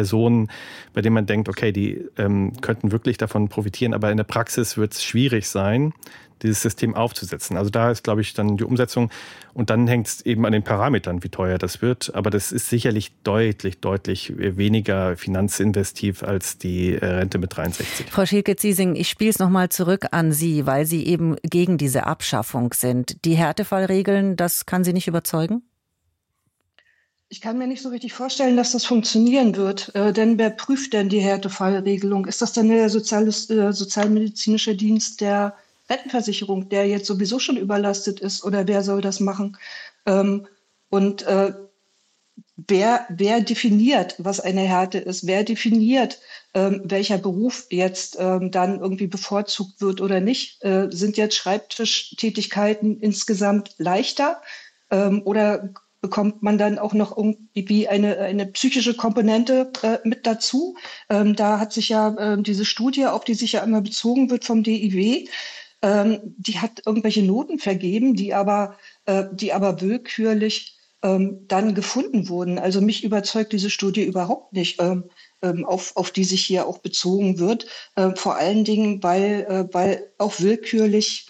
Personen, bei denen man denkt, okay, die könnten wirklich davon profitieren, aber in der Praxis wird es schwierig sein, dieses System aufzusetzen. Also da ist, glaube ich, dann die Umsetzung. Und dann hängt es eben an den Parametern, wie teuer das wird. Aber das ist sicherlich deutlich weniger finanzinvestiv als die Rente mit 63. Frau Schielke-Ziesing, ich spiele es nochmal zurück an Sie, weil Sie eben gegen diese Abschaffung sind. Die Härtefallregeln, das kann Sie nicht überzeugen? Ich kann mir nicht so richtig vorstellen, dass das funktionieren wird. Denn wer prüft denn die Härtefallregelung? Ist das dann der sozialmedizinische Dienst der Rentenversicherung, der jetzt sowieso schon überlastet ist? Oder wer soll das machen? Wer definiert, was eine Härte ist? Wer definiert, welcher Beruf jetzt dann irgendwie bevorzugt wird oder nicht? Sind jetzt Schreibtischtätigkeiten insgesamt leichter? Oder bekommt man dann auch noch irgendwie eine psychische Komponente mit dazu? Da hat sich ja diese Studie, auf die sich ja immer bezogen wird vom DIW, die hat irgendwelche Noten vergeben, die aber willkürlich dann gefunden wurden. Also mich überzeugt diese Studie überhaupt nicht, auf die sich hier auch bezogen wird. Vor allen Dingen, weil auch willkürlich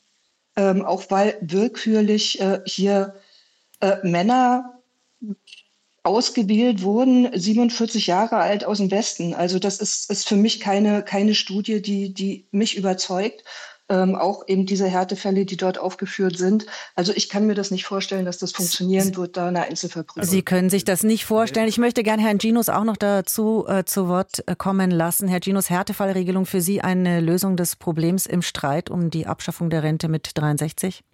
hier Männer ausgewählt wurden, 47 Jahre alt aus dem Westen. Also das ist für mich keine Studie, die mich überzeugt. Auch eben diese Härtefälle, die dort aufgeführt sind. Also ich kann mir das nicht vorstellen, dass das funktionieren wird, da eine Einzelverprüfung. Sie können sich das nicht vorstellen. Ich möchte gerne Herrn Ginus auch noch dazu zu Wort kommen lassen. Herr Ginus, Härtefallregelung für Sie eine Lösung des Problems im Streit um die Abschaffung der Rente mit 63?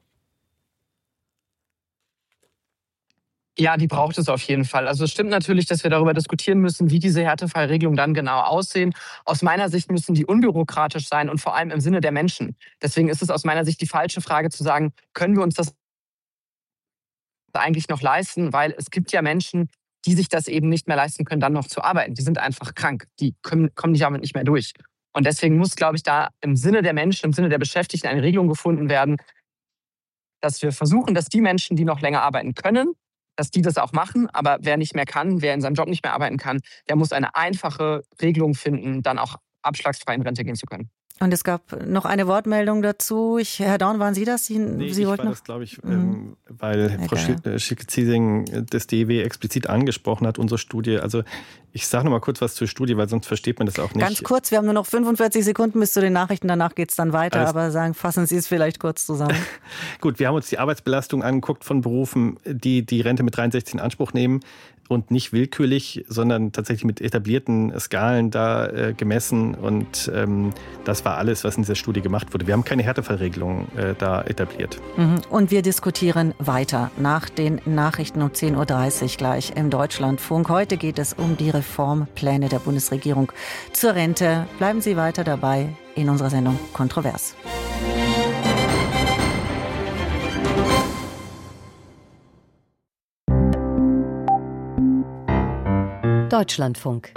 Ja, die braucht es auf jeden Fall. Also es stimmt natürlich, dass wir darüber diskutieren müssen, wie diese Härtefallregelungen dann genau aussehen. Aus meiner Sicht müssen die unbürokratisch sein und vor allem im Sinne der Menschen. Deswegen ist es aus meiner Sicht die falsche Frage zu sagen, können wir uns das eigentlich noch leisten? Weil es gibt ja Menschen, die sich das eben nicht mehr leisten können, dann noch zu arbeiten. Die sind einfach krank. Die kommen damit nicht mehr durch. Und deswegen muss, glaube ich, da im Sinne der Menschen, im Sinne der Beschäftigten eine Regelung gefunden werden, dass wir versuchen, dass die Menschen, die noch länger arbeiten können, dass die das auch machen, aber wer nicht mehr kann, wer in seinem Job nicht mehr arbeiten kann, der muss eine einfache Regelung finden, dann auch abschlagsfrei in Rente gehen zu können. Und es gab noch eine Wortmeldung dazu. Herr Dorn, waren Sie das? Sie wollten das, glaube ich, weil Frau Schielke-Ziesing das DIW explizit angesprochen hat, unsere Studie. Also ich sage noch mal kurz was zur Studie, weil sonst versteht man das auch nicht. Ganz kurz, wir haben nur noch 45 Sekunden bis zu den Nachrichten, danach geht es dann weiter. Aber fassen Sie es vielleicht kurz zusammen. Gut, wir haben uns die Arbeitsbelastung angeguckt von Berufen, die die Rente mit 63 in Anspruch nehmen. Und nicht willkürlich, sondern tatsächlich mit etablierten Skalen da gemessen. Und das war alles, was in dieser Studie gemacht wurde. Wir haben keine Härtefallregelung da etabliert. Und wir diskutieren weiter nach den Nachrichten um 10.30 Uhr gleich im Deutschlandfunk. Heute geht es um die Reformpläne der Bundesregierung zur Rente. Bleiben Sie weiter dabei in unserer Sendung Kontrovers. Deutschlandfunk.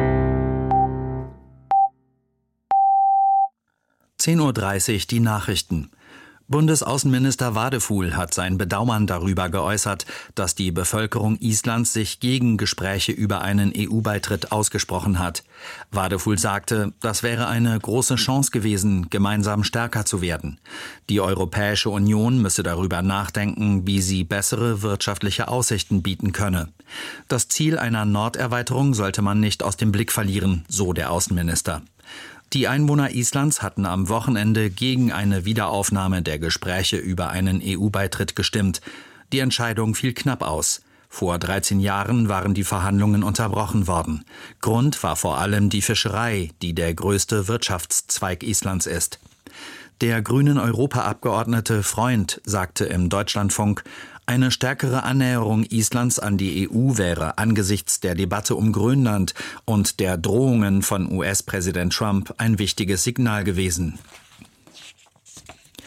10.30 Uhr die Nachrichten. Bundesaußenminister Wadefuhl hat sein Bedauern darüber geäußert, dass die Bevölkerung Islands sich gegen Gespräche über einen EU-Beitritt ausgesprochen hat. Wadefuhl sagte, das wäre eine große Chance gewesen, gemeinsam stärker zu werden. Die Europäische Union müsse darüber nachdenken, wie sie bessere wirtschaftliche Aussichten bieten könne. Das Ziel einer Norderweiterung sollte man nicht aus dem Blick verlieren, so der Außenminister. Die Einwohner Islands hatten am Wochenende gegen eine Wiederaufnahme der Gespräche über einen EU-Beitritt gestimmt. Die Entscheidung fiel knapp aus. Vor 13 Jahren waren die Verhandlungen unterbrochen worden. Grund war vor allem die Fischerei, die der größte Wirtschaftszweig Islands ist. Der grünen Europaabgeordnete Freund sagte im Deutschlandfunk, eine stärkere Annäherung Islands an die EU wäre angesichts der Debatte um Grönland und der Drohungen von US-Präsident Trump ein wichtiges Signal gewesen.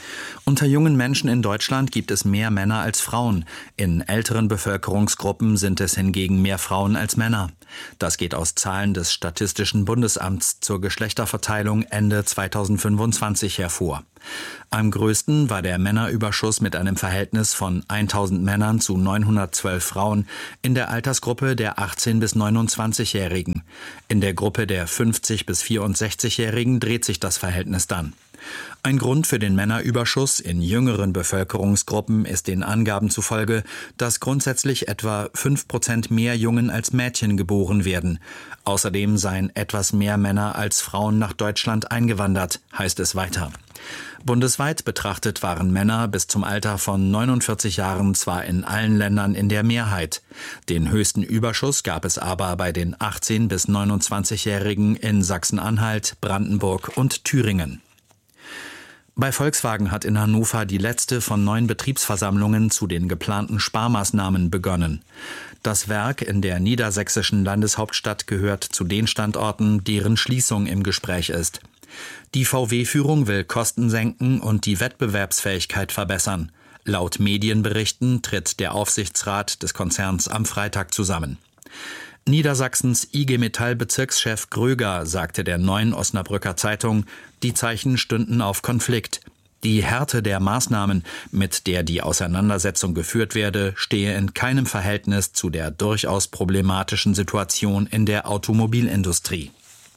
Unter jungen Menschen in Deutschland gibt es mehr Männer als Frauen. In älteren Bevölkerungsgruppen sind es hingegen mehr Frauen als Männer. Das geht aus Zahlen des Statistischen Bundesamts zur Geschlechterverteilung Ende 2025 hervor. Am größten war der Männerüberschuss mit einem Verhältnis von 1000 Männern zu 912 Frauen in der Altersgruppe der 18- bis 29-Jährigen. In der Gruppe der 50- bis 64-Jährigen dreht sich das Verhältnis dann. Ein Grund für den Männerüberschuss in jüngeren Bevölkerungsgruppen ist den Angaben zufolge, dass grundsätzlich etwa 5% mehr Jungen als Mädchen geboren werden. Außerdem seien etwas mehr Männer als Frauen nach Deutschland eingewandert, heißt es weiter. Bundesweit betrachtet waren Männer bis zum Alter von 49 Jahren zwar in allen Ländern in der Mehrheit. Den höchsten Überschuss gab es aber bei den 18- bis 29-Jährigen in Sachsen-Anhalt, Brandenburg und Thüringen. Bei Volkswagen hat in Hannover die letzte von 9 Betriebsversammlungen zu den geplanten Sparmaßnahmen begonnen. Das Werk in der niedersächsischen Landeshauptstadt gehört zu den Standorten, deren Schließung im Gespräch ist. Die VW-Führung will Kosten senken und die Wettbewerbsfähigkeit verbessern. Laut Medienberichten tritt der Aufsichtsrat des Konzerns am Freitag zusammen. Niedersachsens IG Metall-Bezirkschef Gröger sagte der Neuen Osnabrücker Zeitung, die Zeichen stünden auf Konflikt. Die Härte der Maßnahmen, mit der die Auseinandersetzung geführt werde, stehe in keinem Verhältnis zu der durchaus problematischen Situation in der Automobilindustrie.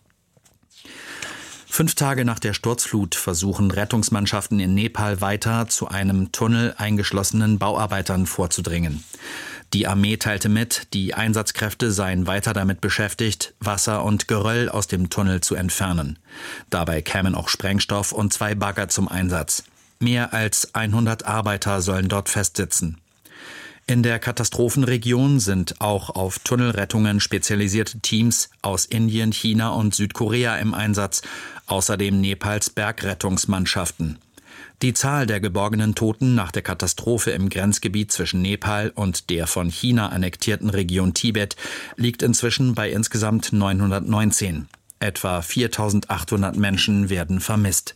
5 Tage nach der Sturzflut versuchen Rettungsmannschaften in Nepal weiter zu einem Tunnel eingeschlossenen Bauarbeitern vorzudringen. Die Armee teilte mit, die Einsatzkräfte seien weiter damit beschäftigt, Wasser und Geröll aus dem Tunnel zu entfernen. Dabei kämen auch Sprengstoff und 2 Bagger zum Einsatz. Mehr als 100 Arbeiter sollen dort festsitzen. In der Katastrophenregion sind auch auf Tunnelrettungen spezialisierte Teams aus Indien, China und Südkorea im Einsatz, außerdem Nepals Bergrettungsmannschaften. Die Zahl der geborgenen Toten nach der Katastrophe im Grenzgebiet zwischen Nepal und der von China annektierten Region Tibet liegt inzwischen bei insgesamt 919. Etwa 4.800 Menschen werden vermisst.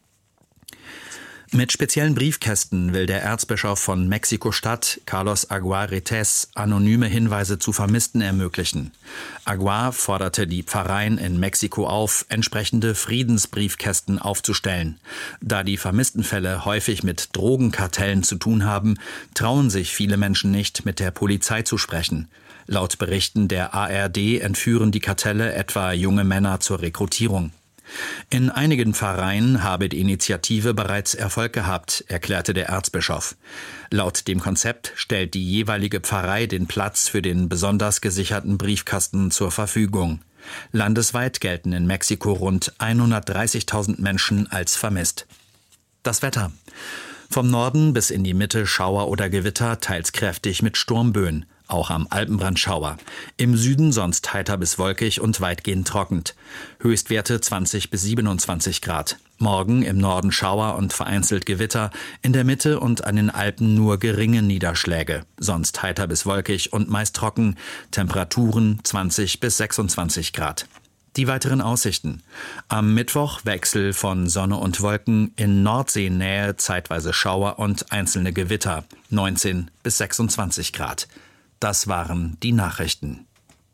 Mit speziellen Briefkästen will der Erzbischof von Mexiko-Stadt, Carlos Aguiar Retes, anonyme Hinweise zu Vermissten ermöglichen. Aguiar forderte die Pfarreien in Mexiko auf, entsprechende Friedensbriefkästen aufzustellen. Da die Vermisstenfälle häufig mit Drogenkartellen zu tun haben, trauen sich viele Menschen nicht, mit der Polizei zu sprechen. Laut Berichten der ARD entführen die Kartelle etwa junge Männer zur Rekrutierung. In einigen Pfarreien habe die Initiative bereits Erfolg gehabt, erklärte der Erzbischof. Laut dem Konzept stellt die jeweilige Pfarrei den Platz für den besonders gesicherten Briefkasten zur Verfügung. Landesweit gelten in Mexiko rund 130.000 Menschen als vermisst. Das Wetter. Vom Norden bis in die Mitte Schauer oder Gewitter, teils kräftig mit Sturmböen. Auch am Alpenrand Schauer. Im Süden sonst heiter bis wolkig und weitgehend trocken. Höchstwerte 20 bis 27 Grad. Morgen im Norden Schauer und vereinzelt Gewitter, in der Mitte und an den Alpen nur geringe Niederschläge. Sonst heiter bis wolkig und meist trocken. Temperaturen 20 bis 26 Grad. Die weiteren Aussichten. Am Mittwoch Wechsel von Sonne und Wolken, in Nordseenähe zeitweise Schauer und einzelne Gewitter. 19 bis 26 Grad. Das waren die Nachrichten.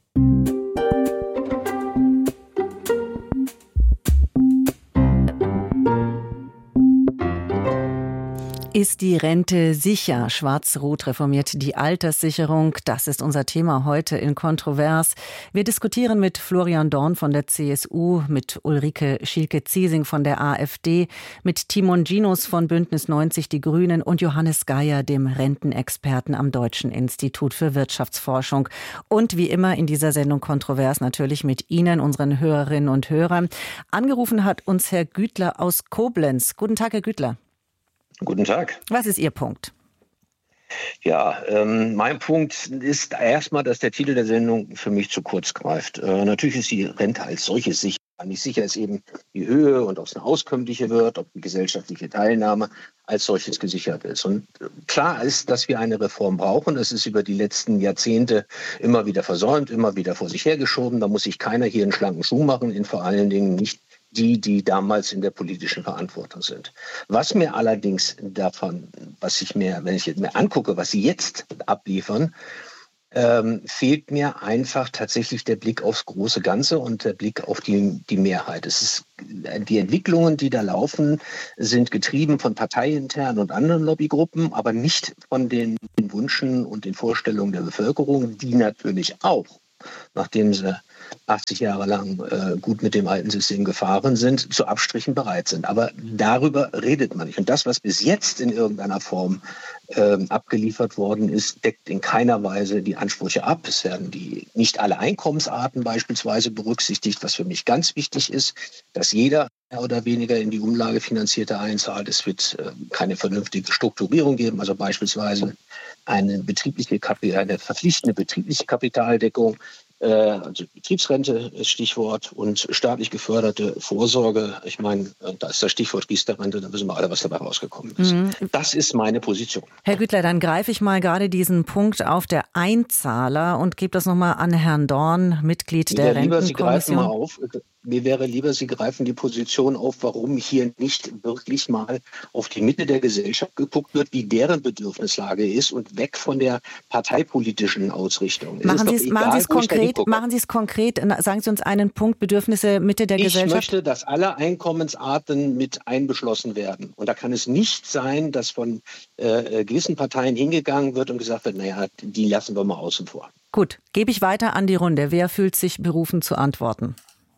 Ist die Rente sicher? Schwarz-Rot reformiert die Alterssicherung. Das ist unser Thema heute in Kontrovers. Wir diskutieren mit Florian Dorn von der CSU, mit Ulrike Schielke-Ziesing von der AfD, mit Timon Ginus von Bündnis 90 Die Grünen und Johannes Geier, dem Rentenexperten am Deutschen Institut für Wirtschaftsforschung. Und wie immer in dieser Sendung Kontrovers natürlich mit Ihnen, unseren Hörerinnen und Hörern. Angerufen hat uns Herr Gütler aus Koblenz. Guten Tag, Herr Gütler. Guten Tag. Was ist Ihr Punkt? Ja, mein Punkt ist erstmal, dass der Titel der Sendung für mich zu kurz greift. Natürlich ist die Rente als solches sicher. Nicht sicher ist eben die Höhe und ob es eine auskömmliche wird, ob die gesellschaftliche Teilnahme als solches gesichert ist. Und klar ist, dass wir eine Reform brauchen. Das ist über die letzten Jahrzehnte immer wieder versäumt, immer wieder vor sich hergeschoben. Da muss sich keiner hier einen schlanken Schuh machen, vor allen Dingen nicht die damals in der politischen Verantwortung sind. Was mir allerdings davon, wenn ich mir angucke, was sie jetzt abliefern, fehlt mir einfach tatsächlich der Blick aufs große Ganze und der Blick auf die Mehrheit. Die Entwicklungen, die da laufen, sind getrieben von parteiinternen und anderen Lobbygruppen, aber nicht von den Wünschen und den Vorstellungen der Bevölkerung, die natürlich auch, nachdem sie 80 Jahre lang gut mit dem alten System gefahren sind, zu Abstrichen bereit sind. Aber darüber redet man nicht. Und das, was bis jetzt in irgendeiner Form abgeliefert worden ist, deckt in keiner Weise die Ansprüche ab. Es werden nicht alle Einkommensarten beispielsweise berücksichtigt, was für mich ganz wichtig ist, dass jeder mehr oder weniger in die Umlagefinanzierte einzahlt. Es wird keine vernünftige Strukturierung geben, also beispielsweise eine verpflichtende betriebliche Kapitaldeckung, also Betriebsrente ist Stichwort, und staatlich geförderte Vorsorge. Ich meine, da ist das Stichwort Riester-Rente, da wissen wir alle, was dabei rausgekommen ist. Das ist meine Position. Herr Güttler, dann greife ich mal gerade diesen Punkt auf der Einzahler und gebe das nochmal an Herrn Dorn, Mitglied der Rentenkommission. Mir wäre lieber, Sie greifen die Position auf, warum hier nicht wirklich mal auf die Mitte der Gesellschaft geguckt wird, wie deren Bedürfnislage ist und weg von der parteipolitischen Ausrichtung. Machen Sie es konkret, sagen Sie uns einen Punkt, Bedürfnisse Mitte der Gesellschaft. Ich möchte, dass alle Einkommensarten mit einbeschlossen werden. Und da kann es nicht sein, dass von gewissen Parteien hingegangen wird und gesagt wird, naja, die lassen wir mal außen vor. Gut, gebe ich weiter an die Runde. Wer fühlt sich berufen zu antworten?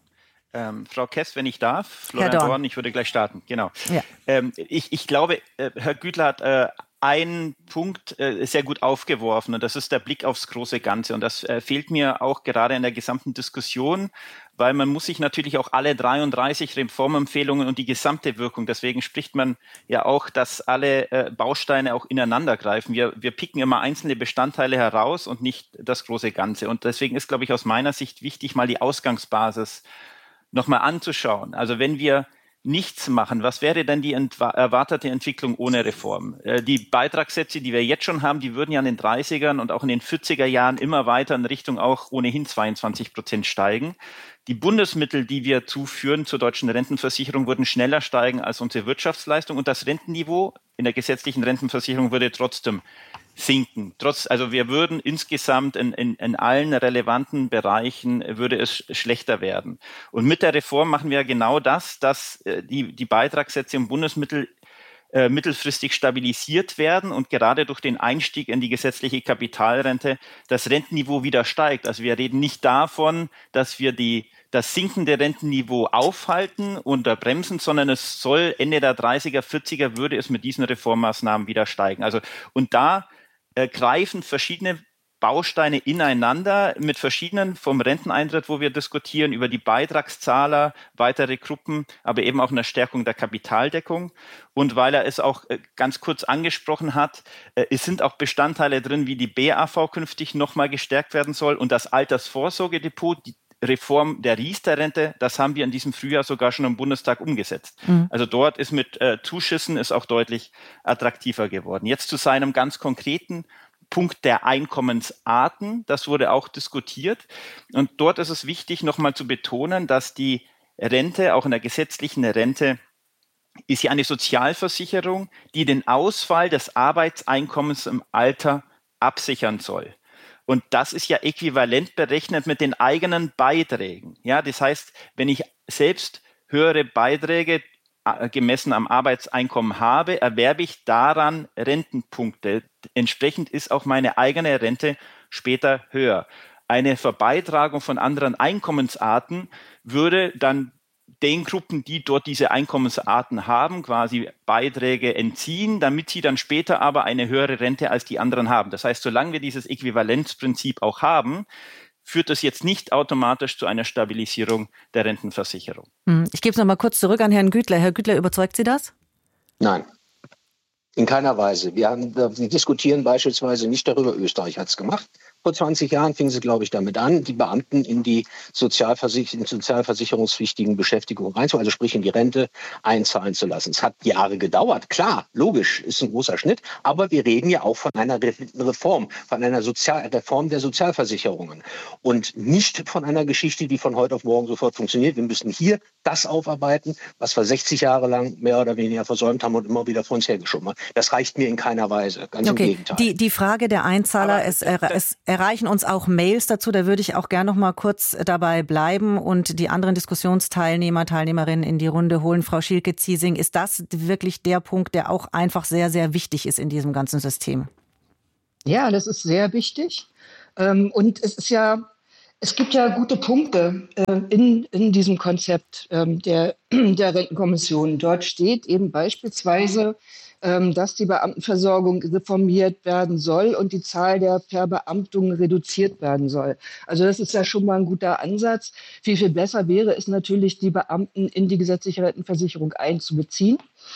Frau Kess, wenn ich darf, Florian Dorn, ich würde gleich starten. Genau. Ja. Ich glaube, Herr Güttler hat einen Punkt sehr gut aufgeworfen, und das ist der Blick aufs große Ganze. Und das fehlt mir auch gerade in der gesamten Diskussion, weil man muss sich natürlich auch alle 33 Reformempfehlungen und die gesamte Wirkung, deswegen spricht man ja auch, dass alle Bausteine auch ineinander greifen. Wir picken immer einzelne Bestandteile heraus und nicht das große Ganze. Und deswegen ist, glaube ich, aus meiner Sicht wichtig, mal die Ausgangsbasis nochmal anzuschauen. Also wenn wir nichts machen, was wäre denn die erwartete Entwicklung ohne Reform? Die Beitragssätze, die wir jetzt schon haben, die würden ja in den 30ern und auch in den 40er Jahren immer weiter in Richtung auch ohnehin 22% steigen. Die Bundesmittel, die wir zuführen zur deutschen Rentenversicherung, würden schneller steigen als unsere Wirtschaftsleistung, und das Rentenniveau in der gesetzlichen Rentenversicherung würde trotzdem sinken. Also wir würden insgesamt in allen relevanten Bereichen würde es schlechter werden. Und mit der Reform machen wir genau das, dass die Beitragssätze im Bundesmittel mittelfristig stabilisiert werden und gerade durch den Einstieg in die gesetzliche Kapitalrente das Rentenniveau wieder steigt. Also wir reden nicht davon, dass wir das sinkende Rentenniveau aufhalten oder bremsen, sondern es soll Ende der 30er, 40er würde es mit diesen Reformmaßnahmen wieder steigen. Also und da greifen verschiedene Bausteine ineinander mit verschiedenen, vom Renteneintritt, wo wir diskutieren, über die Beitragszahler, weitere Gruppen, aber eben auch eine Stärkung der Kapitaldeckung. Und weil er es auch ganz kurz angesprochen hat, es sind auch Bestandteile drin, wie die BAV künftig nochmal gestärkt werden soll und das Altersvorsorgedepot, die Reform der Riester-Rente, das haben wir in diesem Frühjahr sogar schon im Bundestag umgesetzt. Also dort ist mit Zuschüssen ist auch deutlich attraktiver geworden. Jetzt zu seinem ganz konkreten Punkt der Einkommensarten, das wurde auch diskutiert. Und dort ist es wichtig, nochmal zu betonen, dass die Rente, auch in der gesetzlichen Rente, ist ja eine Sozialversicherung, die den Ausfall des Arbeitseinkommens im Alter absichern soll. Und das ist ja äquivalent berechnet mit den eigenen Beiträgen. Ja, das heißt, wenn ich selbst höhere Beiträge gemessen am Arbeitseinkommen habe, erwerbe ich daran Rentenpunkte. Entsprechend ist auch meine eigene Rente später höher. Eine Verbeitragung von anderen Einkommensarten würde dann den Gruppen, die dort diese Einkommensarten haben, quasi Beiträge entziehen, damit sie dann später aber eine höhere Rente als die anderen haben. Das heißt, solange wir dieses Äquivalenzprinzip auch haben, führt das jetzt nicht automatisch zu einer Stabilisierung der Rentenversicherung. Ich gebe es nochmal kurz zurück an Herrn Güttler. Herr Güttler, überzeugt Sie das? Nein, in keiner Weise. Wir diskutieren beispielsweise nicht darüber, Österreich hat es gemacht, Vor 20 Jahren fing sie, glaube ich, damit an, die Beamten in die sozialversicherungspflichtigen Beschäftigung reinzuholen, also sprich in die Rente einzahlen zu lassen. Es hat Jahre gedauert, klar, logisch, ist ein großer Schnitt, aber wir reden ja auch von einer Reform, von einer Reform der Sozialversicherungen und nicht von einer Geschichte, die von heute auf morgen sofort funktioniert. Wir müssen hier das aufarbeiten, was wir 60 Jahre lang mehr oder weniger versäumt haben und immer wieder vor uns hergeschoben haben. Das reicht mir in keiner Weise, ganz im Gegenteil. Die Frage der Einzahler, es erreichen uns auch Mails dazu, da würde ich auch gerne noch mal kurz dabei bleiben und die anderen Diskussionsteilnehmer, Teilnehmerinnen in die Runde holen. Frau Schielke-Ziesing, ist das wirklich der Punkt, der auch einfach sehr, sehr wichtig ist in diesem ganzen System? Ja, das ist sehr wichtig. Und es gibt ja gute Punkte in diesem Konzept der Rentenkommission. Dort steht eben beispielsweise, dass die Beamtenversorgung reformiert werden soll und die Zahl der Verbeamtungen reduziert werden soll. Also das ist ja schon mal ein guter Ansatz. Viel, viel besser wäre es natürlich, die Beamten in die gesetzliche Rentenversicherung einzubeziehen.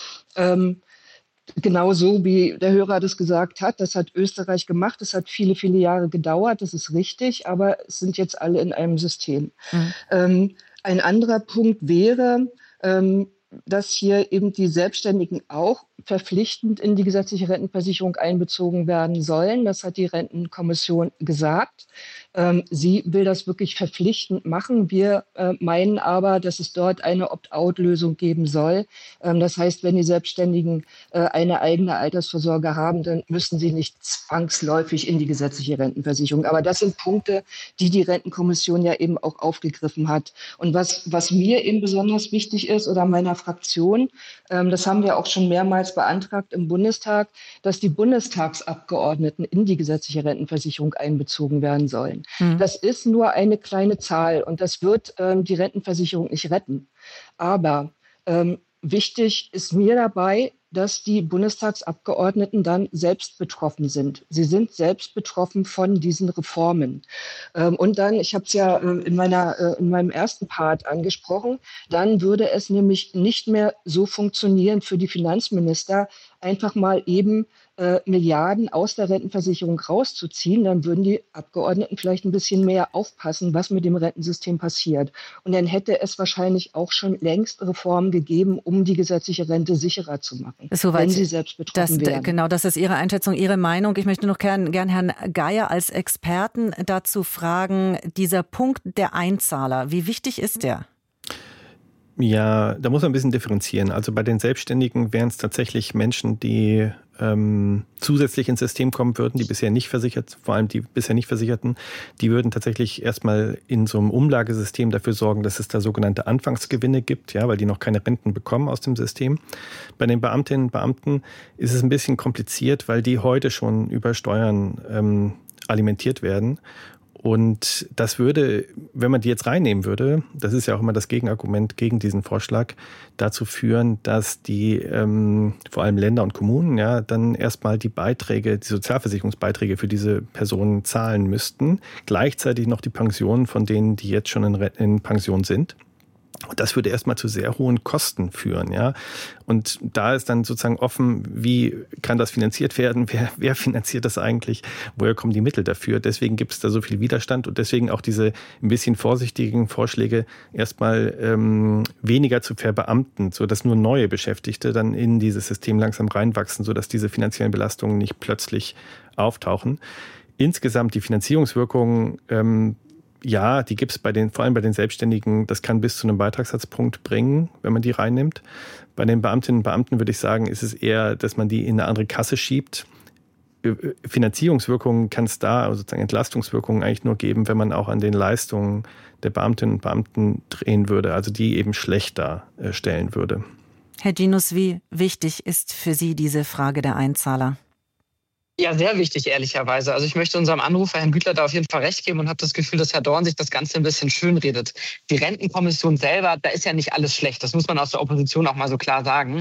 Genauso wie der Hörer das gesagt hat, das hat Österreich gemacht. Das hat viele, viele Jahre gedauert. Das ist richtig, aber es sind jetzt alle in einem System. Ein anderer Punkt wäre, dass hier eben die Selbstständigen auch verpflichtend in die gesetzliche Rentenversicherung einbezogen werden sollen. Das hat die Rentenkommission gesagt. Sie will das wirklich verpflichtend machen. Wir meinen aber, dass es dort eine Opt-out-Lösung geben soll. Das heißt, wenn die Selbstständigen eine eigene Altersvorsorge haben, dann müssen sie nicht zwangsläufig in die gesetzliche Rentenversicherung. Aber das sind Punkte, die die Rentenkommission ja eben auch aufgegriffen hat. Und was mir eben besonders wichtig ist oder meiner Fraktion, das haben wir auch schon mehrmals beantragt im Bundestag, dass die Bundestagsabgeordneten in die gesetzliche Rentenversicherung einbezogen werden sollen. Das ist nur eine kleine Zahl und das wird die Rentenversicherung nicht retten. Aber wichtig ist mir dabei, dass die Bundestagsabgeordneten dann selbst betroffen sind. Sie sind selbst betroffen von diesen Reformen. Und dann, ich habe es ja in meinem ersten Part angesprochen, dann würde es nämlich nicht mehr so funktionieren für die Finanzminister, einfach mal eben Milliarden aus der Rentenversicherung rauszuziehen. Dann würden die Abgeordneten vielleicht ein bisschen mehr aufpassen, was mit dem Rentensystem passiert. Und dann hätte es wahrscheinlich auch schon längst Reformen gegeben, um die gesetzliche Rente sicherer zu machen, wenn sie selbst betroffen wären. Genau, das ist Ihre Einschätzung, Ihre Meinung. Ich möchte noch gern Herrn Geier als Experten dazu fragen, dieser Punkt der Einzahler, wie wichtig ist der? Ja, da muss man ein bisschen differenzieren. Also bei den Selbstständigen wären es tatsächlich Menschen, die zusätzlich ins System kommen würden, die bisher nicht versichert, vor allem die bisher nicht Versicherten, die würden tatsächlich erstmal in so einem Umlagesystem dafür sorgen, dass es da sogenannte Anfangsgewinne gibt, ja, weil die noch keine Renten bekommen aus dem System. Bei den Beamtinnen und Beamten ist es ein bisschen kompliziert, weil die heute schon über Steuern alimentiert werden. Und das würde, wenn man die jetzt reinnehmen würde, das ist ja auch immer das Gegenargument gegen diesen Vorschlag, dazu führen, dass die vor allem Länder und Kommunen ja dann erstmal die Sozialversicherungsbeiträge für diese Personen zahlen müssten, gleichzeitig noch die Pensionen von denen, die jetzt schon in Pension sind. Und das würde erstmal zu sehr hohen Kosten führen, ja. Und da ist dann sozusagen offen, wie kann das finanziert werden? Wer finanziert das eigentlich? Woher kommen die Mittel dafür? Deswegen gibt es da so viel Widerstand und deswegen auch diese ein bisschen vorsichtigen Vorschläge, erstmal weniger zu verbeamten, sodass nur neue Beschäftigte dann in dieses System langsam reinwachsen, sodass diese finanziellen Belastungen nicht plötzlich auftauchen. Insgesamt die Finanzierungswirkungen, ja, die gibt es vor allem bei den Selbstständigen, das kann bis zu einem Beitragssatzpunkt bringen, wenn man die reinnimmt. Bei den Beamtinnen und Beamten würde ich sagen, ist es eher, dass man die in eine andere Kasse schiebt. Finanzierungswirkungen kann es da, also sozusagen Entlastungswirkungen eigentlich nur geben, wenn man auch an den Leistungen der Beamtinnen und Beamten drehen würde, also die eben schlechter stellen würde. Herr Ginus, wie wichtig ist für Sie diese Frage der Einzahler? Ja, sehr wichtig, ehrlicherweise. Also ich möchte unserem Anrufer, Herrn Güttler, da auf jeden Fall recht geben und habe das Gefühl, dass Herr Dorn sich das Ganze ein bisschen schönredet. Die Rentenkommission selber, da ist ja nicht alles schlecht. Das muss man aus der Opposition auch mal so klar sagen.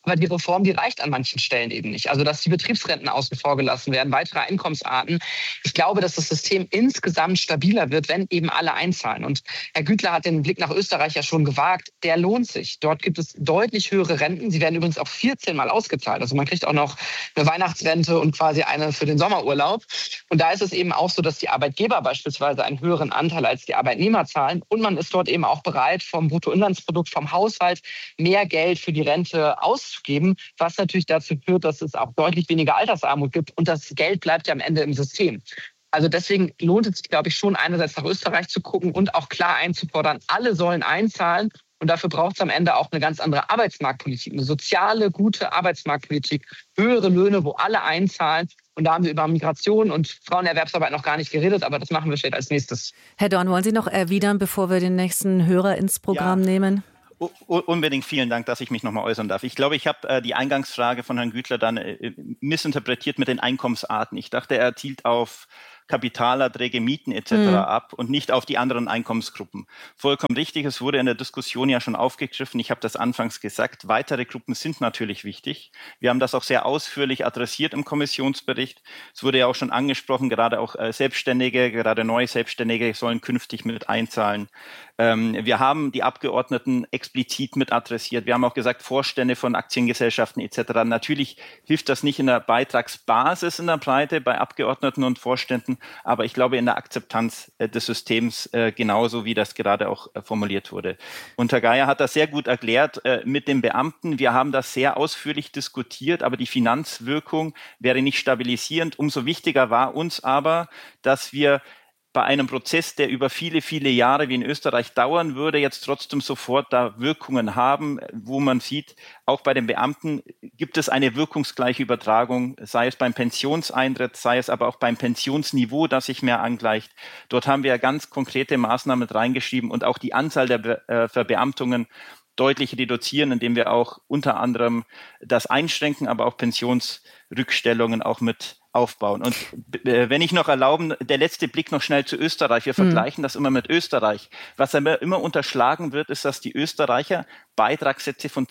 Aber die Reform, die reicht an manchen Stellen eben nicht. Also dass die Betriebsrenten außen vor gelassen werden, weitere Einkommensarten. Ich glaube, dass das System insgesamt stabiler wird, wenn eben alle einzahlen. Und Herr Güttler hat den Blick nach Österreich ja schon gewagt. Der lohnt sich. Dort gibt es deutlich höhere Renten. Sie werden übrigens auch 14 Mal ausgezahlt. Also man kriegt auch noch eine Weihnachtsrente und quasi eine für den Sommerurlaub. Und da ist es eben auch so, dass die Arbeitgeber beispielsweise einen höheren Anteil als die Arbeitnehmer zahlen. Und man ist dort eben auch bereit, vom Bruttoinlandsprodukt, vom Haushalt mehr Geld für die Rente auszugeben, was natürlich dazu führt, dass es auch deutlich weniger Altersarmut gibt. Und das Geld bleibt ja am Ende im System. Also deswegen lohnt es sich, glaube ich, schon einerseits nach Österreich zu gucken und auch klar einzufordern, alle sollen einzahlen. Und dafür braucht es am Ende auch eine ganz andere Arbeitsmarktpolitik, eine soziale, gute Arbeitsmarktpolitik, höhere Löhne, wo alle einzahlen. Und da haben wir über Migration und Frauenerwerbsarbeit noch gar nicht geredet, aber das machen wir vielleicht als nächstes. Herr Dorn, wollen Sie noch erwidern, bevor wir den nächsten Hörer ins Programm nehmen? Unbedingt, vielen Dank, dass ich mich nochmal äußern darf. Ich glaube, ich habe die Eingangsfrage von Herrn Güttler dann missinterpretiert mit den Einkommensarten. Ich dachte, er zielt auf Kapitalerträge, Mieten etc. ab und nicht auf die anderen Einkommensgruppen. Vollkommen richtig, es wurde in der Diskussion ja schon aufgegriffen. Ich habe das anfangs gesagt, weitere Gruppen sind natürlich wichtig. Wir haben das auch sehr ausführlich adressiert im Kommissionsbericht. Es wurde ja auch schon angesprochen, gerade auch Selbstständige, gerade neue Selbstständige sollen künftig mit einzahlen. Wir haben die Abgeordneten explizit mit adressiert. Wir haben auch gesagt, Vorstände von Aktiengesellschaften etc. Natürlich hilft das nicht in der Beitragsbasis in der Breite bei Abgeordneten und Vorständen, aber ich glaube in der Akzeptanz des Systems genauso, wie das gerade auch formuliert wurde. Und Herr Geier hat das sehr gut erklärt mit den Beamten. Wir haben das sehr ausführlich diskutiert, aber die Finanzwirkung wäre nicht stabilisierend. Umso wichtiger war uns aber, dass wir bei einem Prozess, der über viele, viele Jahre wie in Österreich dauern würde, jetzt trotzdem sofort da Wirkungen haben, wo man sieht, auch bei den Beamten gibt es eine wirkungsgleiche Übertragung, sei es beim Pensionseintritt, sei es aber auch beim Pensionsniveau, das sich mehr angleicht. Dort haben wir ganz konkrete Maßnahmen mit reingeschrieben und auch die Anzahl der Verbeamtungen deutlich reduzieren, indem wir auch unter anderem das einschränken, aber auch Pensionsrückstellungen auch mit aufbauen. Und wenn ich noch erlauben, der letzte Blick noch schnell zu Österreich. Wir vergleichen das immer mit Österreich. Was immer unterschlagen wird, ist, dass die Österreicher Beitragssätze von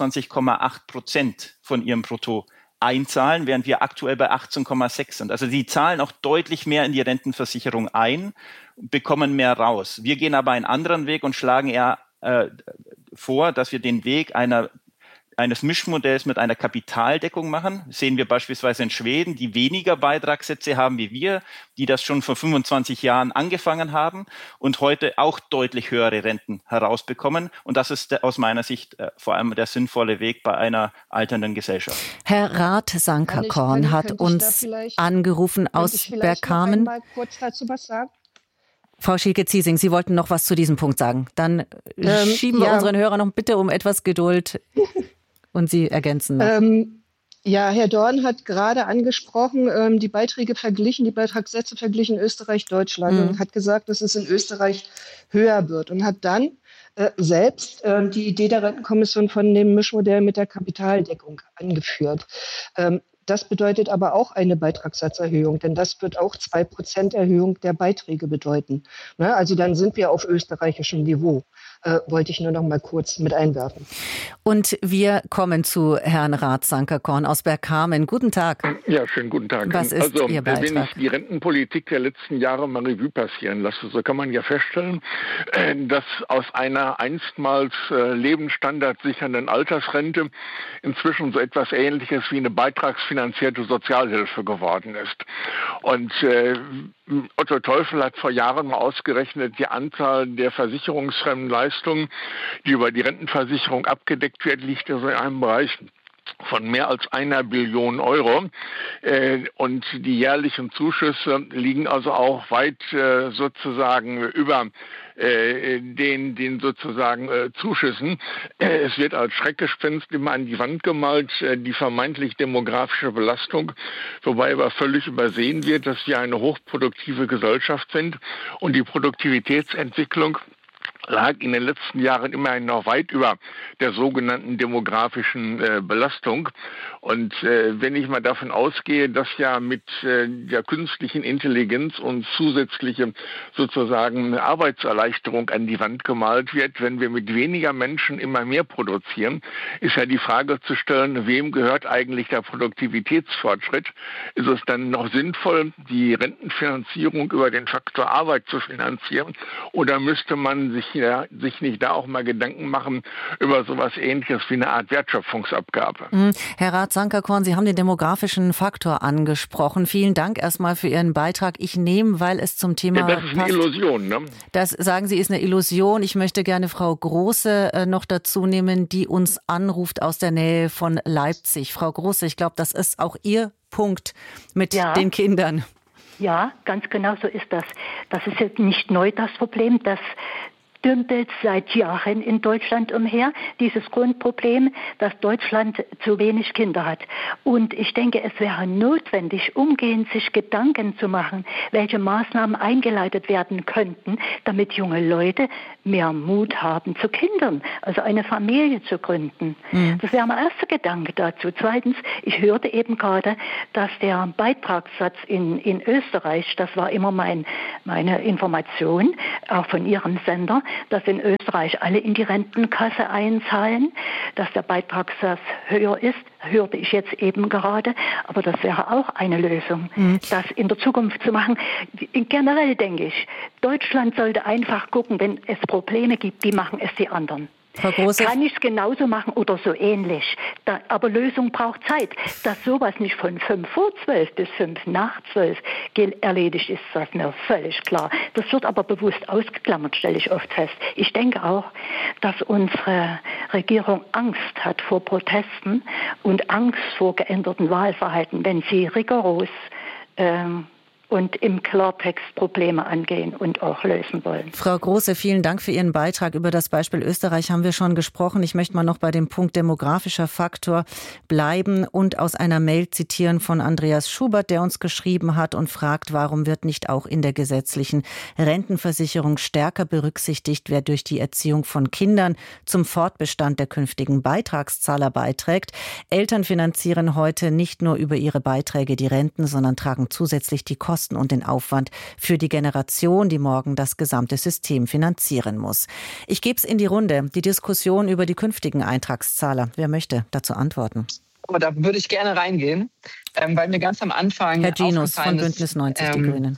22,8% von ihrem Brutto einzahlen, während wir aktuell bei 18,6 sind. Also sie zahlen auch deutlich mehr in die Rentenversicherung ein, bekommen mehr raus. Wir gehen aber einen anderen Weg und schlagen eher vor, dass wir den Weg eines Mischmodells mit einer Kapitaldeckung machen. Das sehen wir beispielsweise in Schweden, die weniger Beitragssätze haben wie wir, die das schon vor 25 Jahren angefangen haben und heute auch deutlich höhere Renten herausbekommen. Und das ist aus meiner Sicht vor allem der sinnvolle Weg bei einer alternden Gesellschaft. Herr Rath Sankerkorn hat uns angerufen aus Bergkamen. Mal kurz dazu was sagen? Frau Schielke-Ziesing, Sie wollten noch was zu diesem Punkt sagen. Dann schieben wir unseren Hörer noch bitte um etwas Geduld und Sie ergänzen noch. Ja, Herr Dorn hat gerade angesprochen, die Beiträge verglichen, die Beitragssätze verglichen Österreich, Deutschland und hat gesagt, dass es in Österreich höher wird und hat dann selbst die Idee der Rentenkommission von dem Mischmodell mit der Kapitaldeckung angeführt. Das bedeutet aber auch eine Beitragssatzerhöhung, denn das wird auch 2% Erhöhung der Beiträge bedeuten. Ne? Also dann sind wir auf österreichischem Niveau. Wollte ich nur noch mal kurz mit einwerfen. Und wir kommen zu Herrn Rath Sankerkorn aus Bergkamen. Guten Tag. Ja, schönen guten Tag. Was ist Ihr Beitrag? Wenn ich die Rentenpolitik der letzten Jahre mal Revue passieren lasse, so kann man ja feststellen, dass aus einer einstmals Lebensstandard sichernden Altersrente inzwischen so etwas Ähnliches wie eine beitragsfinanzierte Sozialhilfe geworden ist. Und Otto Teufel hat vor Jahren mal ausgerechnet, die Anzahl der versicherungsfremden Leistungen, die über die Rentenversicherung abgedeckt wird, liegt also in einem Bereich von mehr als 1 Billion Euro. Und die jährlichen Zuschüsse liegen also auch weit sozusagen über den sozusagen Zuschüssen. Es wird als Schreckgespenst immer an die Wand gemalt, die vermeintlich demografische Belastung, wobei aber völlig übersehen wird, dass wir eine hochproduktive Gesellschaft sind und die Produktivitätsentwicklung lag in den letzten Jahren immerhin noch weit über der sogenannten demografischen Belastung. Und wenn ich mal davon ausgehe, dass ja mit der künstlichen Intelligenz und zusätzliche sozusagen Arbeitserleichterung an die Wand gemalt wird, wenn wir mit weniger Menschen immer mehr produzieren, ist ja die Frage zu stellen, wem gehört eigentlich der Produktivitätsfortschritt? Ist es dann noch sinnvoll, die Rentenfinanzierung über den Faktor Arbeit zu finanzieren? Oder müsste man sich nicht da auch mal Gedanken machen über sowas Ähnliches wie eine Art Wertschöpfungsabgabe? Herr Rath-Sankerkorn, Sie haben den demografischen Faktor angesprochen. Vielen Dank erstmal für Ihren Beitrag. Ich nehme, weil es zum Thema das ist passt, eine Illusion, ne? Das, sagen Sie, ist eine Illusion. Ich möchte gerne Frau Große noch dazu nehmen, die uns anruft aus der Nähe von Leipzig. Frau Große, ich glaube, das ist auch Ihr Punkt mit den Kindern. Ja, ganz genau so ist das. Das ist jetzt nicht neu, das Problem. Das dümpelt seit Jahren in Deutschland umher, dieses Grundproblem, dass Deutschland zu wenig Kinder hat. Und ich denke, es wäre notwendig, umgehend sich Gedanken zu machen, welche Maßnahmen eingeleitet werden könnten, damit junge Leute mehr Mut haben zu Kindern, also eine Familie zu gründen. Das wäre mein erster Gedanke dazu. Zweitens, ich hörte eben gerade, dass der Beitragssatz in Österreich, das war immer meine Information, auch von Ihrem Sender, dass in Österreich alle in die Rentenkasse einzahlen, dass der Beitragssatz höher ist, hörte ich jetzt eben gerade. Aber das wäre auch eine Lösung, das in der Zukunft zu machen. Generell denke ich, Deutschland sollte einfach gucken, wenn es Probleme gibt, wie machen es die anderen. Frau Große, kann ich es genauso machen oder so ähnlich. Aber Lösung braucht Zeit. Dass sowas nicht von 5 vor 12 bis 5 nach 12 erledigt ist, das ist mir völlig klar. Das wird aber bewusst ausgeklammert, stelle ich oft fest. Ich denke auch, dass unsere Regierung Angst hat vor Protesten und Angst vor geänderten Wahlverhalten, wenn sie rigoros und im Klartext Probleme angehen und auch lösen wollen. Frau Große, vielen Dank für Ihren Beitrag. Über das Beispiel Österreich haben wir schon gesprochen. Ich möchte mal noch bei dem Punkt demografischer Faktor bleiben und aus einer Mail zitieren von Andreas Schubert, der uns geschrieben hat und fragt, warum wird nicht auch in der gesetzlichen Rentenversicherung stärker berücksichtigt, wer durch die Erziehung von Kindern zum Fortbestand der künftigen Beitragszahler beiträgt. Eltern finanzieren heute nicht nur über ihre Beiträge die Renten, sondern tragen zusätzlich die Kosten und den Aufwand für die Generation, die morgen das gesamte System finanzieren muss. Ich gebe es in die Runde, die Diskussion über die künftigen Eintragszahler. Wer möchte dazu antworten? Oh, da würde ich gerne reingehen, weil mir ganz am Anfang Herr Ginus von Bündnis 90 Die Grünen.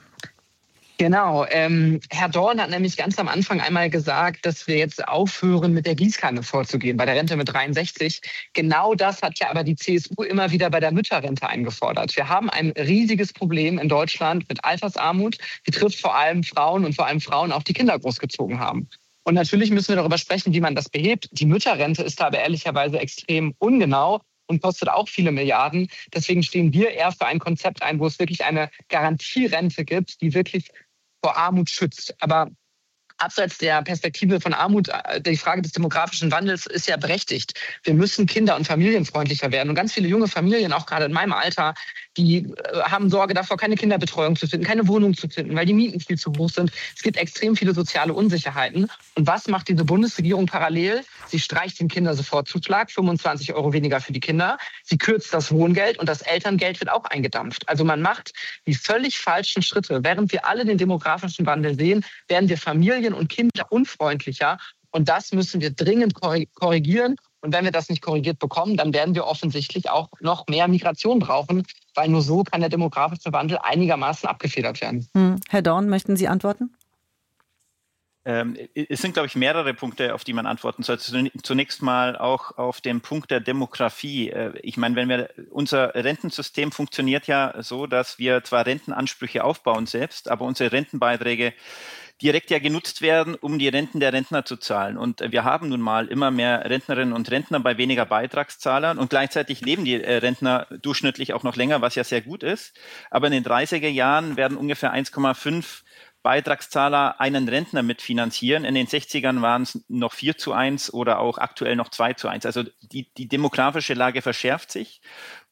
Genau. Herr Dorn hat nämlich ganz am Anfang einmal gesagt, dass wir jetzt aufhören, mit der Gießkanne vorzugehen, bei der Rente mit 63. Genau das hat ja aber die CSU immer wieder bei der Mütterrente eingefordert. Wir haben ein riesiges Problem in Deutschland mit Altersarmut. Die trifft vor allem Frauen und vor allem Frauen auch, die Kinder großgezogen haben. Und natürlich müssen wir darüber sprechen, wie man das behebt. Die Mütterrente ist da aber ehrlicherweise extrem ungenau und kostet auch viele Milliarden. Deswegen stehen wir eher für ein Konzept ein, wo es wirklich eine Garantierente gibt, die wirklich vor Armut schützt. Aber abseits der Perspektive von Armut, die Frage des demografischen Wandels ist ja berechtigt. Wir müssen kinder- und familienfreundlicher werden. Und ganz viele junge Familien, auch gerade in meinem Alter, die haben Sorge davor, keine Kinderbetreuung zu finden, keine Wohnung zu finden, weil die Mieten viel zu hoch sind. Es gibt extrem viele soziale Unsicherheiten. Und was macht diese Bundesregierung parallel? Sie streicht den Kindersofortzuschlag, 25 € weniger für die Kinder. Sie kürzt das Wohngeld und das Elterngeld wird auch eingedampft. Also man macht die völlig falschen Schritte. Während wir alle den demografischen Wandel sehen, werden wir Familien und Kinder unfreundlicher. Und das müssen wir dringend korrigieren. Und wenn wir das nicht korrigiert bekommen, dann werden wir offensichtlich auch noch mehr Migration brauchen, weil nur so kann der demografische Wandel einigermaßen abgefedert werden. Herr Dorn, möchten Sie antworten? Es sind, glaube ich, mehrere Punkte, auf die man antworten sollte. Zunächst mal auch auf den Punkt der Demografie. Ich meine, unser Rentensystem funktioniert ja so, dass wir zwar Rentenansprüche aufbauen selbst, aber unsere Rentenbeiträge direkt ja genutzt werden, um die Renten der Rentner zu zahlen. Und wir haben nun mal immer mehr Rentnerinnen und Rentner bei weniger Beitragszahlern und gleichzeitig leben die Rentner durchschnittlich auch noch länger, was ja sehr gut ist. Aber in den 30er Jahren werden ungefähr 1,5 Beitragszahler einen Rentner mitfinanzieren. In den 60ern waren es noch 4:1 oder auch aktuell noch 2:1. Also die demografische Lage verschärft sich.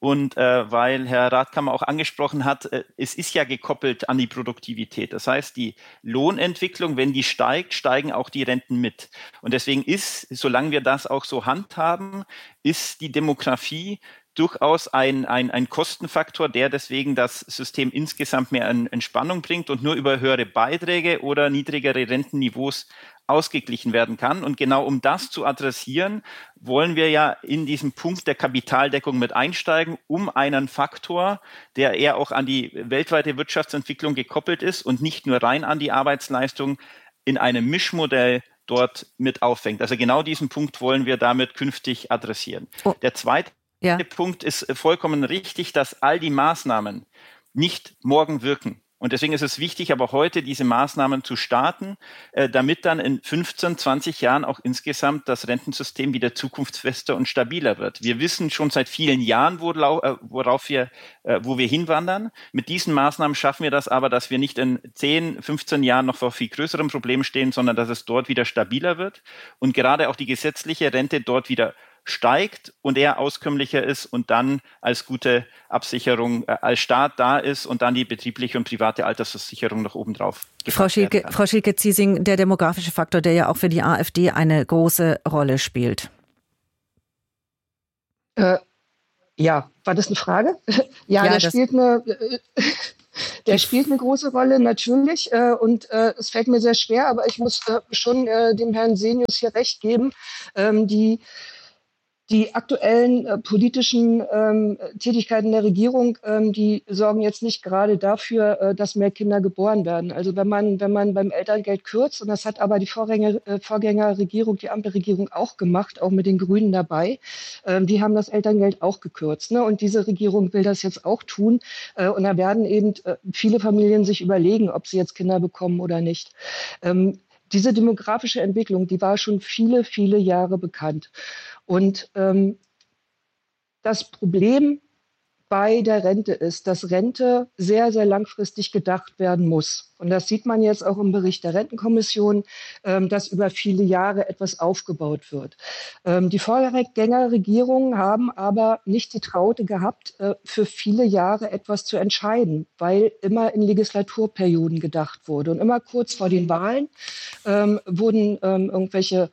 Und weil Herr Radkammer auch angesprochen hat, es ist ja gekoppelt an die Produktivität. Das heißt, die Lohnentwicklung, wenn die steigt, steigen auch die Renten mit. Und deswegen ist, solange wir das auch so handhaben, ist die Demografie durchaus ein Kostenfaktor, der deswegen das System insgesamt mehr in Entspannung bringt und nur über höhere Beiträge oder niedrigere Rentenniveaus ausgeglichen werden kann. Und genau um das zu adressieren, wollen wir ja in diesen Punkt der Kapitaldeckung mit einsteigen, um einen Faktor, der eher auch an die weltweite Wirtschaftsentwicklung gekoppelt ist und nicht nur rein an die Arbeitsleistung, in einem Mischmodell dort mit auffängt. Also genau diesen Punkt wollen wir damit künftig adressieren. Oh. Der zweite Punkt ist vollkommen richtig, dass all die Maßnahmen nicht morgen wirken. Und deswegen ist es wichtig, aber heute diese Maßnahmen zu starten, damit dann in 15, 20 Jahren auch insgesamt das Rentensystem wieder zukunftsfester und stabiler wird. Wir wissen schon seit vielen Jahren, wo wir hinwandern. Mit diesen Maßnahmen schaffen wir das aber, dass wir nicht in 10, 15 Jahren noch vor viel größeren Problemen stehen, sondern dass es dort wieder stabiler wird und gerade auch die gesetzliche Rente dort wieder steigt und eher auskömmlicher ist und dann als gute Absicherung als Staat da ist und dann die betriebliche und private Altersversicherung noch obendrauf. Frau Schielke-Ziesing, der demografische Faktor, der ja auch für die AfD eine große Rolle spielt. Ja, war das eine Frage? Der spielt eine große Rolle, natürlich. Und es fällt mir sehr schwer, aber ich muss schon dem Herrn Senius hier recht geben. Die aktuellen politischen Tätigkeiten der Regierung, die sorgen jetzt nicht gerade dafür, dass mehr Kinder geboren werden. Also wenn man beim Elterngeld kürzt, und das hat aber die Vorgängerregierung, die Ampelregierung auch gemacht, auch mit den Grünen dabei, die haben das Elterngeld auch gekürzt. Ne? Und diese Regierung will das jetzt auch tun. Und da werden eben viele Familien sich überlegen, ob sie jetzt Kinder bekommen oder nicht. Diese demografische Entwicklung, die war schon viele, viele Jahre bekannt. Und das Problem bei der Rente ist, dass Rente sehr, sehr langfristig gedacht werden muss. Und das sieht man jetzt auch im Bericht der Rentenkommission, dass über viele Jahre etwas aufgebaut wird. Die Vorgängerregierungen haben aber nicht die Traute gehabt, für viele Jahre etwas zu entscheiden, weil immer in Legislaturperioden gedacht wurde. Und immer kurz vor den Wahlen wurden irgendwelche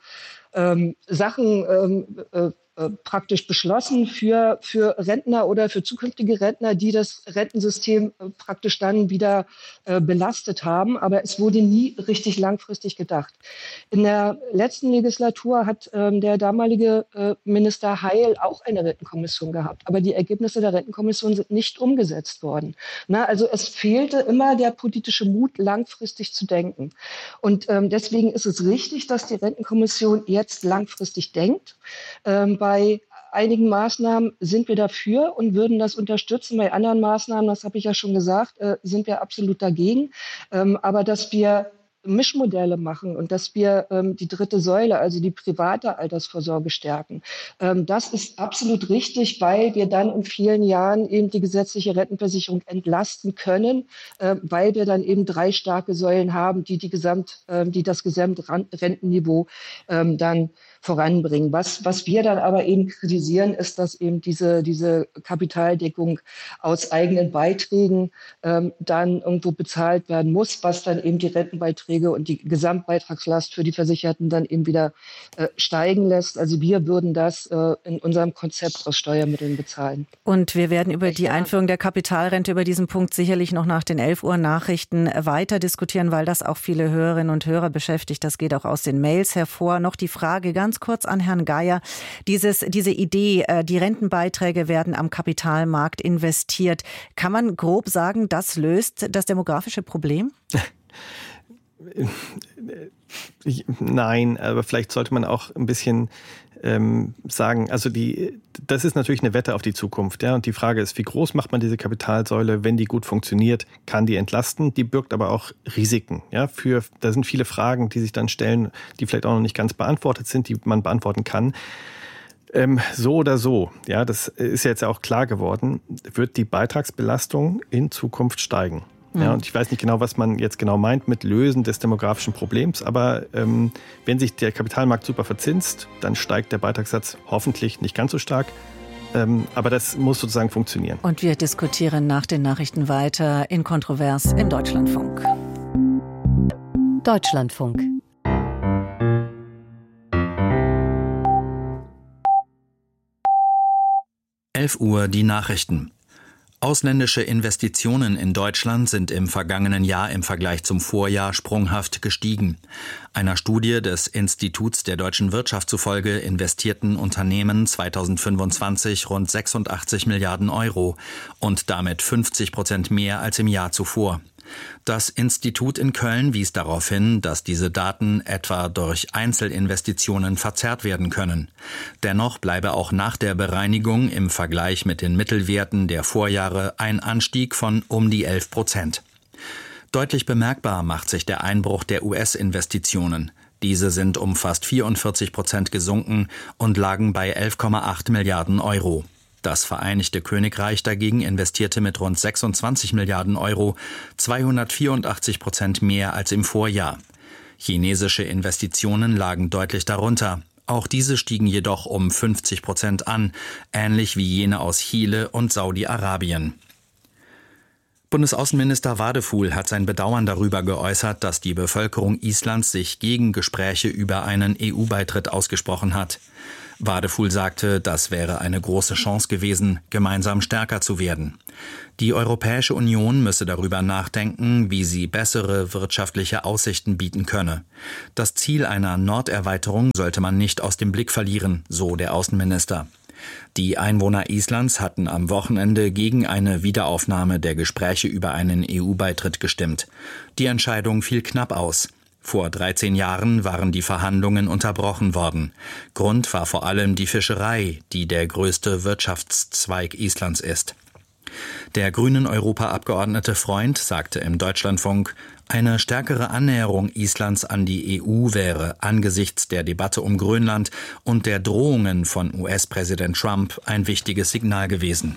Sachen praktisch beschlossen für Rentner oder für zukünftige Rentner, die das Rentensystem praktisch dann wieder belastet haben. Aber es wurde nie richtig langfristig gedacht. In der letzten Legislatur hat der damalige Minister Heil auch eine Rentenkommission gehabt. Aber die Ergebnisse der Rentenkommission sind nicht umgesetzt worden. Also es fehlte immer der politische Mut, langfristig zu denken. Und deswegen ist es richtig, dass die Rentenkommission jetzt langfristig denkt. Bei einigen Maßnahmen sind wir dafür und würden das unterstützen. Bei anderen Maßnahmen, das habe ich ja schon gesagt, sind wir absolut dagegen. Aber dass wir Mischmodelle machen und dass wir die dritte Säule, also die private Altersvorsorge stärken. Das ist absolut richtig, weil wir dann in vielen Jahren eben die gesetzliche Rentenversicherung entlasten können, weil wir dann eben 3 starke Säulen haben, die das Gesamtrentenniveau dann voranbringen. Was wir dann aber eben kritisieren, ist, dass eben diese Kapitaldeckung aus eigenen Beiträgen dann irgendwo bezahlt werden muss, was dann eben die Rentenbeiträge und die Gesamtbeitragslast für die Versicherten dann eben wieder steigen lässt. Also wir würden das in unserem Konzept aus Steuermitteln bezahlen. Und wir werden über die Einführung der Kapitalrente, über diesen Punkt sicherlich noch nach den 11 Uhr Nachrichten weiter diskutieren, weil das auch viele Hörerinnen und Hörer beschäftigt. Das geht auch aus den Mails hervor. Noch die Frage ganz kurz an Herrn Geier. Diese Idee, die Rentenbeiträge werden am Kapitalmarkt investiert. Kann man grob sagen, das löst das demografische Problem? Nein, aber vielleicht sollte man auch ein bisschen sagen, also das ist natürlich eine Wette auf die Zukunft, ja. Und die Frage ist, wie groß macht man diese Kapitalsäule, wenn die gut funktioniert, kann die entlasten? Die birgt aber auch Risiken, ja. Da sind viele Fragen, die sich dann stellen, die vielleicht auch noch nicht ganz beantwortet sind, die man beantworten kann. So oder so, ja, das ist jetzt auch klar geworden, wird die Beitragsbelastung in Zukunft steigen. Ja, und ich weiß nicht genau, was man jetzt genau meint mit Lösen des demografischen Problems, aber wenn sich der Kapitalmarkt super verzinst, dann steigt der Beitragssatz hoffentlich nicht ganz so stark. Aber das muss sozusagen funktionieren. Und wir diskutieren nach den Nachrichten weiter in Kontrovers im Deutschlandfunk. Deutschlandfunk. Uhr die Nachrichten. Ausländische Investitionen in Deutschland sind im vergangenen Jahr im Vergleich zum Vorjahr sprunghaft gestiegen. Einer Studie des Instituts der deutschen Wirtschaft zufolge investierten Unternehmen 2025 rund 86 Milliarden Euro und damit 50% mehr als im Jahr zuvor. Das Institut in Köln wies darauf hin, dass diese Daten etwa durch Einzelinvestitionen verzerrt werden können. Dennoch bleibe auch nach der Bereinigung im Vergleich mit den Mittelwerten der Vorjahre ein Anstieg von um die 11%. Deutlich bemerkbar macht sich der Einbruch der US-Investitionen. Diese sind um fast 44% gesunken und lagen bei 11,8 Milliarden Euro. Das Vereinigte Königreich dagegen investierte mit rund 26 Milliarden Euro 284% mehr als im Vorjahr. Chinesische Investitionen lagen deutlich darunter. Auch diese stiegen jedoch um 50% an, ähnlich wie jene aus Chile und Saudi-Arabien. Bundesaußenminister Wadefuhl hat sein Bedauern darüber geäußert, dass die Bevölkerung Islands sich gegen Gespräche über einen EU-Beitritt ausgesprochen hat. Wadefuhl sagte, das wäre eine große Chance gewesen, gemeinsam stärker zu werden. Die Europäische Union müsse darüber nachdenken, wie sie bessere wirtschaftliche Aussichten bieten könne. Das Ziel einer Norderweiterung sollte man nicht aus dem Blick verlieren, so der Außenminister. Die Einwohner Islands hatten am Wochenende gegen eine Wiederaufnahme der Gespräche über einen EU-Beitritt gestimmt. Die Entscheidung fiel knapp aus. Vor 13 Jahren waren die Verhandlungen unterbrochen worden. Grund war vor allem die Fischerei, die der größte Wirtschaftszweig Islands ist. Der grünen Europaabgeordnete Freund sagte im Deutschlandfunk, eine stärkere Annäherung Islands an die EU wäre angesichts der Debatte um Grönland und der Drohungen von US-Präsident Trump ein wichtiges Signal gewesen.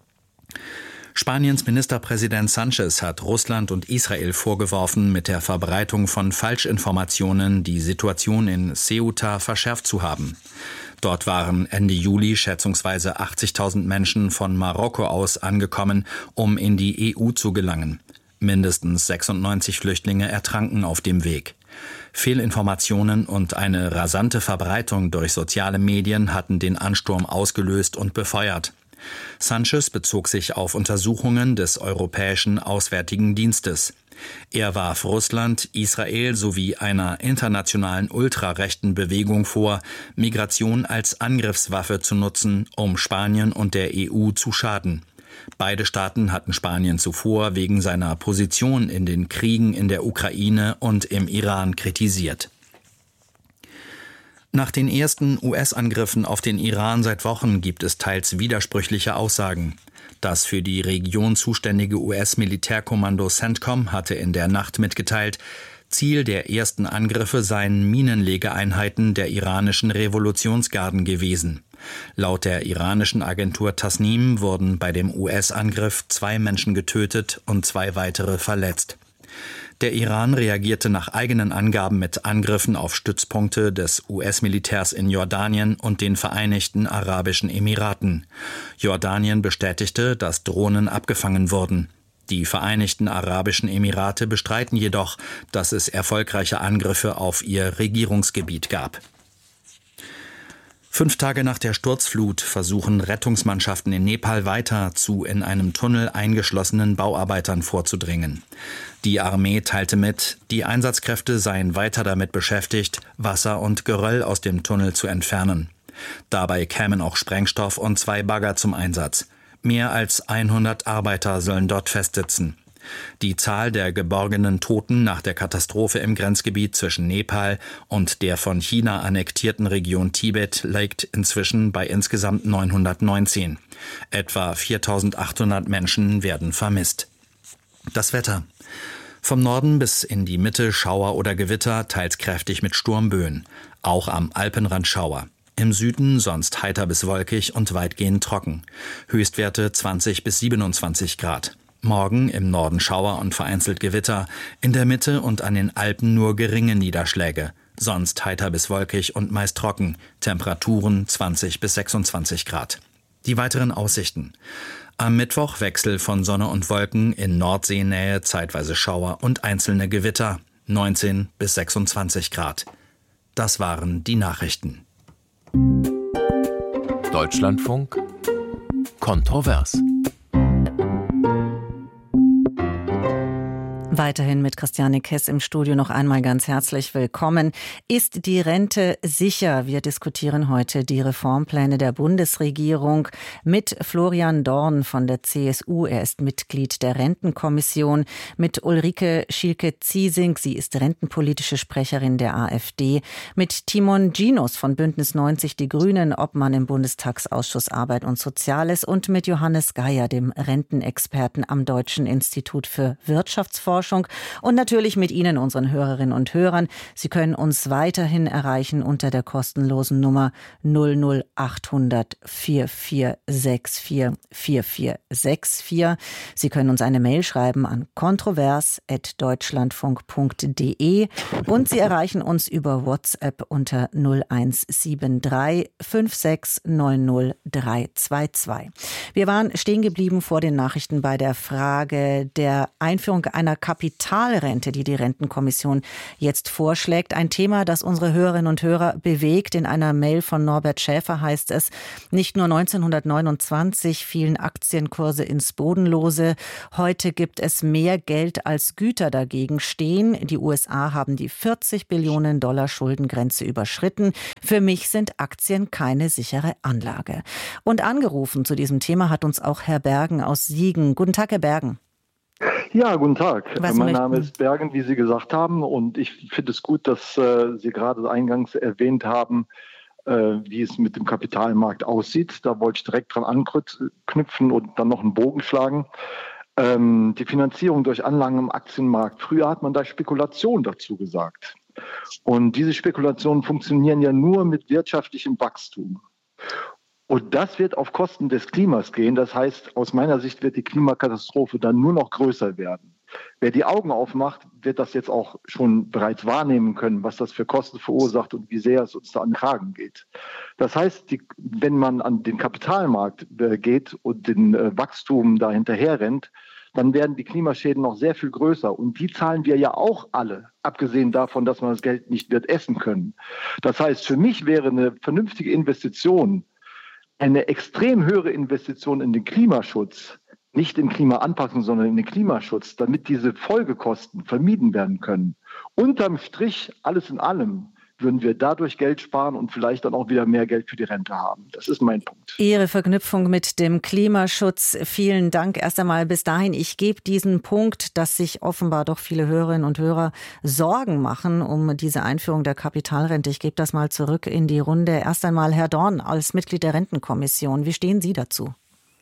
Spaniens Ministerpräsident Sánchez hat Russland und Israel vorgeworfen, mit der Verbreitung von Falschinformationen die Situation in Ceuta verschärft zu haben. Dort waren Ende Juli schätzungsweise 80.000 Menschen von Marokko aus angekommen, um in die EU zu gelangen. Mindestens 96 Flüchtlinge ertranken auf dem Weg. Fehlinformationen und eine rasante Verbreitung durch soziale Medien hatten den Ansturm ausgelöst und befeuert. Sánchez bezog sich auf Untersuchungen des Europäischen Auswärtigen Dienstes. Er warf Russland, Israel sowie einer internationalen ultrarechten Bewegung vor, Migration als Angriffswaffe zu nutzen, um Spanien und der EU zu schaden. Beide Staaten hatten Spanien zuvor wegen seiner Position in den Kriegen in der Ukraine und im Iran kritisiert. Nach den ersten US-Angriffen auf den Iran seit Wochen gibt es teils widersprüchliche Aussagen. Das für die Region zuständige US-Militärkommando CENTCOM hatte in der Nacht mitgeteilt, Ziel der ersten Angriffe seien Minenlegeeinheiten der iranischen Revolutionsgarden gewesen. Laut der iranischen Agentur Tasnim wurden bei dem US-Angriff 2 Menschen getötet und 2 weitere verletzt. Der Iran reagierte nach eigenen Angaben mit Angriffen auf Stützpunkte des US-Militärs in Jordanien und den Vereinigten Arabischen Emiraten. Jordanien bestätigte, dass Drohnen abgefangen wurden. Die Vereinigten Arabischen Emirate bestreiten jedoch, dass es erfolgreiche Angriffe auf ihr Regierungsgebiet gab. 5 Tage nach der Sturzflut versuchen Rettungsmannschaften in Nepal weiter zu in einem Tunnel eingeschlossenen Bauarbeitern vorzudringen. Die Armee teilte mit, die Einsatzkräfte seien weiter damit beschäftigt, Wasser und Geröll aus dem Tunnel zu entfernen. Dabei kämen auch Sprengstoff und 2 Bagger zum Einsatz. Mehr als 100 Arbeiter sollen dort festsitzen. Die Zahl der geborgenen Toten nach der Katastrophe im Grenzgebiet zwischen Nepal und der von China annektierten Region Tibet liegt inzwischen bei insgesamt 919. Etwa 4.800 Menschen werden vermisst. Das Wetter. Vom Norden bis in die Mitte Schauer oder Gewitter, teils kräftig mit Sturmböen. Auch am Alpenrand Schauer. Im Süden sonst heiter bis wolkig und weitgehend trocken. Höchstwerte 20 bis 27 Grad. Morgen im Norden Schauer und vereinzelt Gewitter, in der Mitte und an den Alpen nur geringe Niederschläge, sonst heiter bis wolkig und meist trocken, Temperaturen 20 bis 26 Grad. Die weiteren Aussichten. Am Mittwoch Wechsel von Sonne und Wolken, in Nordseenähe zeitweise Schauer und einzelne Gewitter, 19 bis 26 Grad. Das waren die Nachrichten. Deutschlandfunk kontrovers. Weiterhin mit Christiane Kess im Studio noch einmal ganz herzlich willkommen. Ist die Rente sicher? Wir diskutieren heute die Reformpläne der Bundesregierung mit Florian Dorn von der CSU. Er ist Mitglied der Rentenkommission. Mit Ulrike Schielke-Ziesing. Sie ist rentenpolitische Sprecherin der AfD. Mit Timon Ginos von Bündnis 90 Die Grünen, Obmann im Bundestagsausschuss Arbeit und Soziales. Und mit Johannes Geier, dem Rentenexperten am Deutschen Institut für Wirtschaftsforschung. Und natürlich mit Ihnen, unseren Hörerinnen und Hörern. Sie können uns weiterhin erreichen unter der kostenlosen Nummer 00800 4464 4464. Sie können uns eine Mail schreiben an kontrovers@deutschlandfunk.de und Sie erreichen uns über WhatsApp unter 0173 5690 322. Wir waren stehen geblieben vor den Nachrichten bei der Frage der Einführung einer Kapitalrente, die die Rentenkommission jetzt vorschlägt. Ein Thema, das unsere Hörerinnen und Hörer bewegt. In einer Mail von Norbert Schäfer heißt es, nicht nur 1929 fielen Aktienkurse ins Bodenlose. Heute gibt es mehr Geld als Güter dagegen stehen. Die USA haben die 40 Billionen Dollar Schuldengrenze überschritten. Für mich sind Aktien keine sichere Anlage. Und angerufen zu diesem Thema hat uns auch Herr Bergen aus Siegen. Guten Tag, Herr Bergen. Ja, guten Tag. Mein Name ist Bergen, wie Sie gesagt haben. Und ich finde es gut, dass Sie gerade eingangs erwähnt haben, wie es mit dem Kapitalmarkt aussieht. Da wollte ich direkt dran anknüpfen und dann noch einen Bogen schlagen. Die Finanzierung durch Anlagen im Aktienmarkt. Früher hat man da Spekulation dazu gesagt. Und diese Spekulationen funktionieren ja nur mit wirtschaftlichem Wachstum. Und das wird auf Kosten des Klimas gehen. Das heißt, aus meiner Sicht wird die Klimakatastrophe dann nur noch größer werden. Wer die Augen aufmacht, wird das jetzt auch schon bereits wahrnehmen können, was das für Kosten verursacht und wie sehr es uns da an den Kragen geht. Das heißt, wenn man an den Kapitalmarkt geht und den Wachstum da hinterher rennt, dann werden die Klimaschäden noch sehr viel größer. Und die zahlen wir ja auch alle, abgesehen davon, dass man das Geld nicht wird essen können. Das heißt, für mich wäre eine vernünftige Investition eine extrem höhere Investition in den Klimaschutz, nicht in Klimaanpassung, sondern in den Klimaschutz, damit diese Folgekosten vermieden werden können. Unterm Strich, alles in allem, würden wir dadurch Geld sparen und vielleicht dann auch wieder mehr Geld für die Rente haben. Das ist mein Punkt. Ihre Verknüpfung mit dem Klimaschutz, vielen Dank erst einmal bis dahin. Ich gebe diesen Punkt, dass sich offenbar doch viele Hörerinnen und Hörer Sorgen machen um diese Einführung der Kapitalrente. Ich gebe das mal zurück in die Runde. Erst einmal Herr Dorn als Mitglied der Rentenkommission. Wie stehen Sie dazu?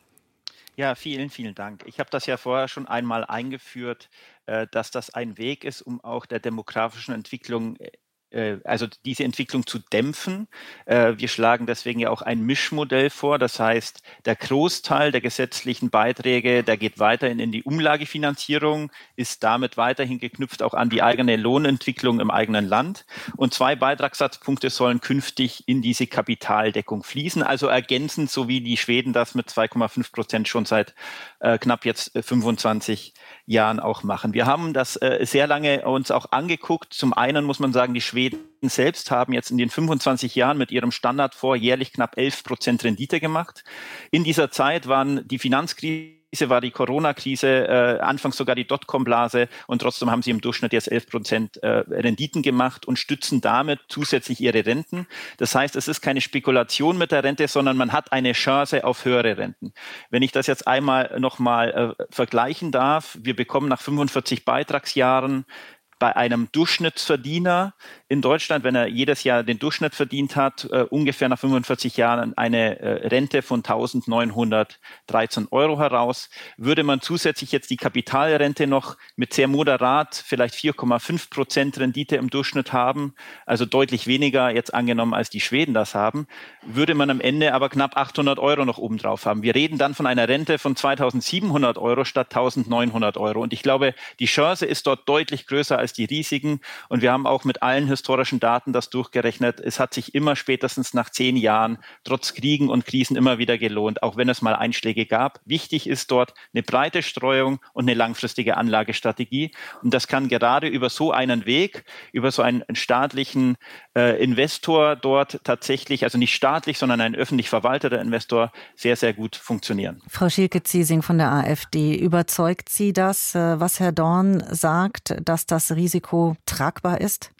Ja, vielen, vielen Dank. Ich habe das ja vorher schon einmal eingeführt, dass das ein Weg ist, um auch der demografischen Entwicklung also diese Entwicklung zu dämpfen. Wir schlagen deswegen ja auch ein Mischmodell vor. Das heißt, der Großteil der gesetzlichen Beiträge, der geht weiterhin in die Umlagefinanzierung, ist damit weiterhin geknüpft auch an die eigene Lohnentwicklung im eigenen Land. Und 2 Beitragssatzpunkte sollen künftig in diese Kapitaldeckung fließen, also ergänzend, so wie die Schweden das mit 2,5% schon seit knapp jetzt 25 Jahren auch machen. Wir haben das sehr lange uns auch angeguckt. Zum einen muss man sagen, die Schweden selbst haben jetzt in den 25 Jahren mit ihrem Standardfonds jährlich knapp 11% Rendite gemacht. In dieser Zeit waren die Finanzkrise, war die Corona-Krise, anfangs sogar die Dotcom-Blase und trotzdem haben sie im Durchschnitt jetzt 11% Renditen gemacht und stützen damit zusätzlich ihre Renten. Das heißt, es ist keine Spekulation mit der Rente, sondern man hat eine Chance auf höhere Renten. Wenn ich das jetzt einmal nochmal vergleichen darf, wir bekommen nach 45 Beitragsjahren bei einem Durchschnittsverdiener in Deutschland, wenn er jedes Jahr den Durchschnitt verdient hat, ungefähr nach 45 Jahren eine Rente von 1.913 € heraus. Würde man zusätzlich jetzt die Kapitalrente noch mit sehr moderat, vielleicht 4,5% Rendite im Durchschnitt haben, also deutlich weniger jetzt angenommen, als die Schweden das haben, würde man am Ende aber knapp 800 € noch obendrauf haben. Wir reden dann von einer Rente von 2.700 € statt 1.900 €. Und ich glaube, die Chance ist dort deutlich größer als als die Risiken. Und wir haben auch mit allen historischen Daten das durchgerechnet. Es hat sich immer spätestens nach 10 Jahren trotz Kriegen und Krisen immer wieder gelohnt, auch wenn es mal Einschläge gab. Wichtig ist dort eine breite Streuung und eine langfristige Anlagestrategie. Und das kann gerade über so einen Weg, über so einen staatlichen Investor dort tatsächlich, also nicht staatlich, sondern ein öffentlich verwalteter Investor, sehr, sehr gut funktionieren. Frau Schielke-Ziesing von der AfD, überzeugt Sie das, was Herr Dorn sagt, dass das Risiko tragbar ist?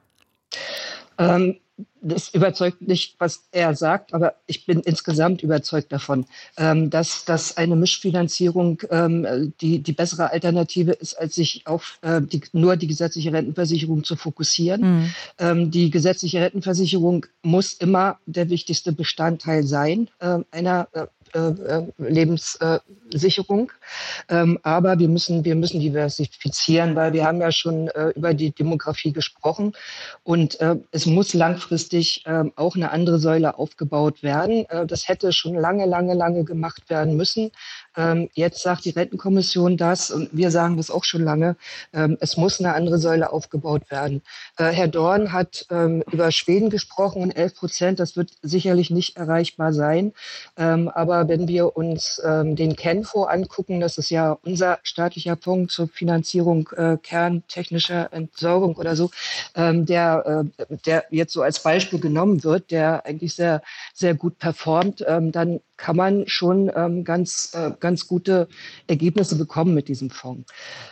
Das überzeugt nicht, was er sagt, aber ich bin insgesamt überzeugt davon, dass eine Mischfinanzierung die bessere Alternative ist, als sich auf nur die gesetzliche Rentenversicherung zu fokussieren. Die gesetzliche Rentenversicherung muss immer der wichtigste Bestandteil sein einer Lebenssicherung. Aber wir müssen diversifizieren, weil wir haben ja schon über die Demografie gesprochen und es muss langfristig auch eine andere Säule aufgebaut werden. Das hätte schon lange gemacht werden müssen. Jetzt sagt die Rentenkommission das und wir sagen das auch schon lange. Es muss eine andere Säule aufgebaut werden. Herr Dorn hat über Schweden gesprochen und 11%, das wird sicherlich nicht erreichbar sein. Aber wenn wir uns den KENFO angucken, das ist ja unser staatlicher Fonds zur Finanzierung kerntechnischer Entsorgung oder so, der jetzt so als Beispiel genommen wird, der eigentlich sehr, sehr gut performt, dann kann man schon ganz gute Ergebnisse bekommen mit diesem Fonds.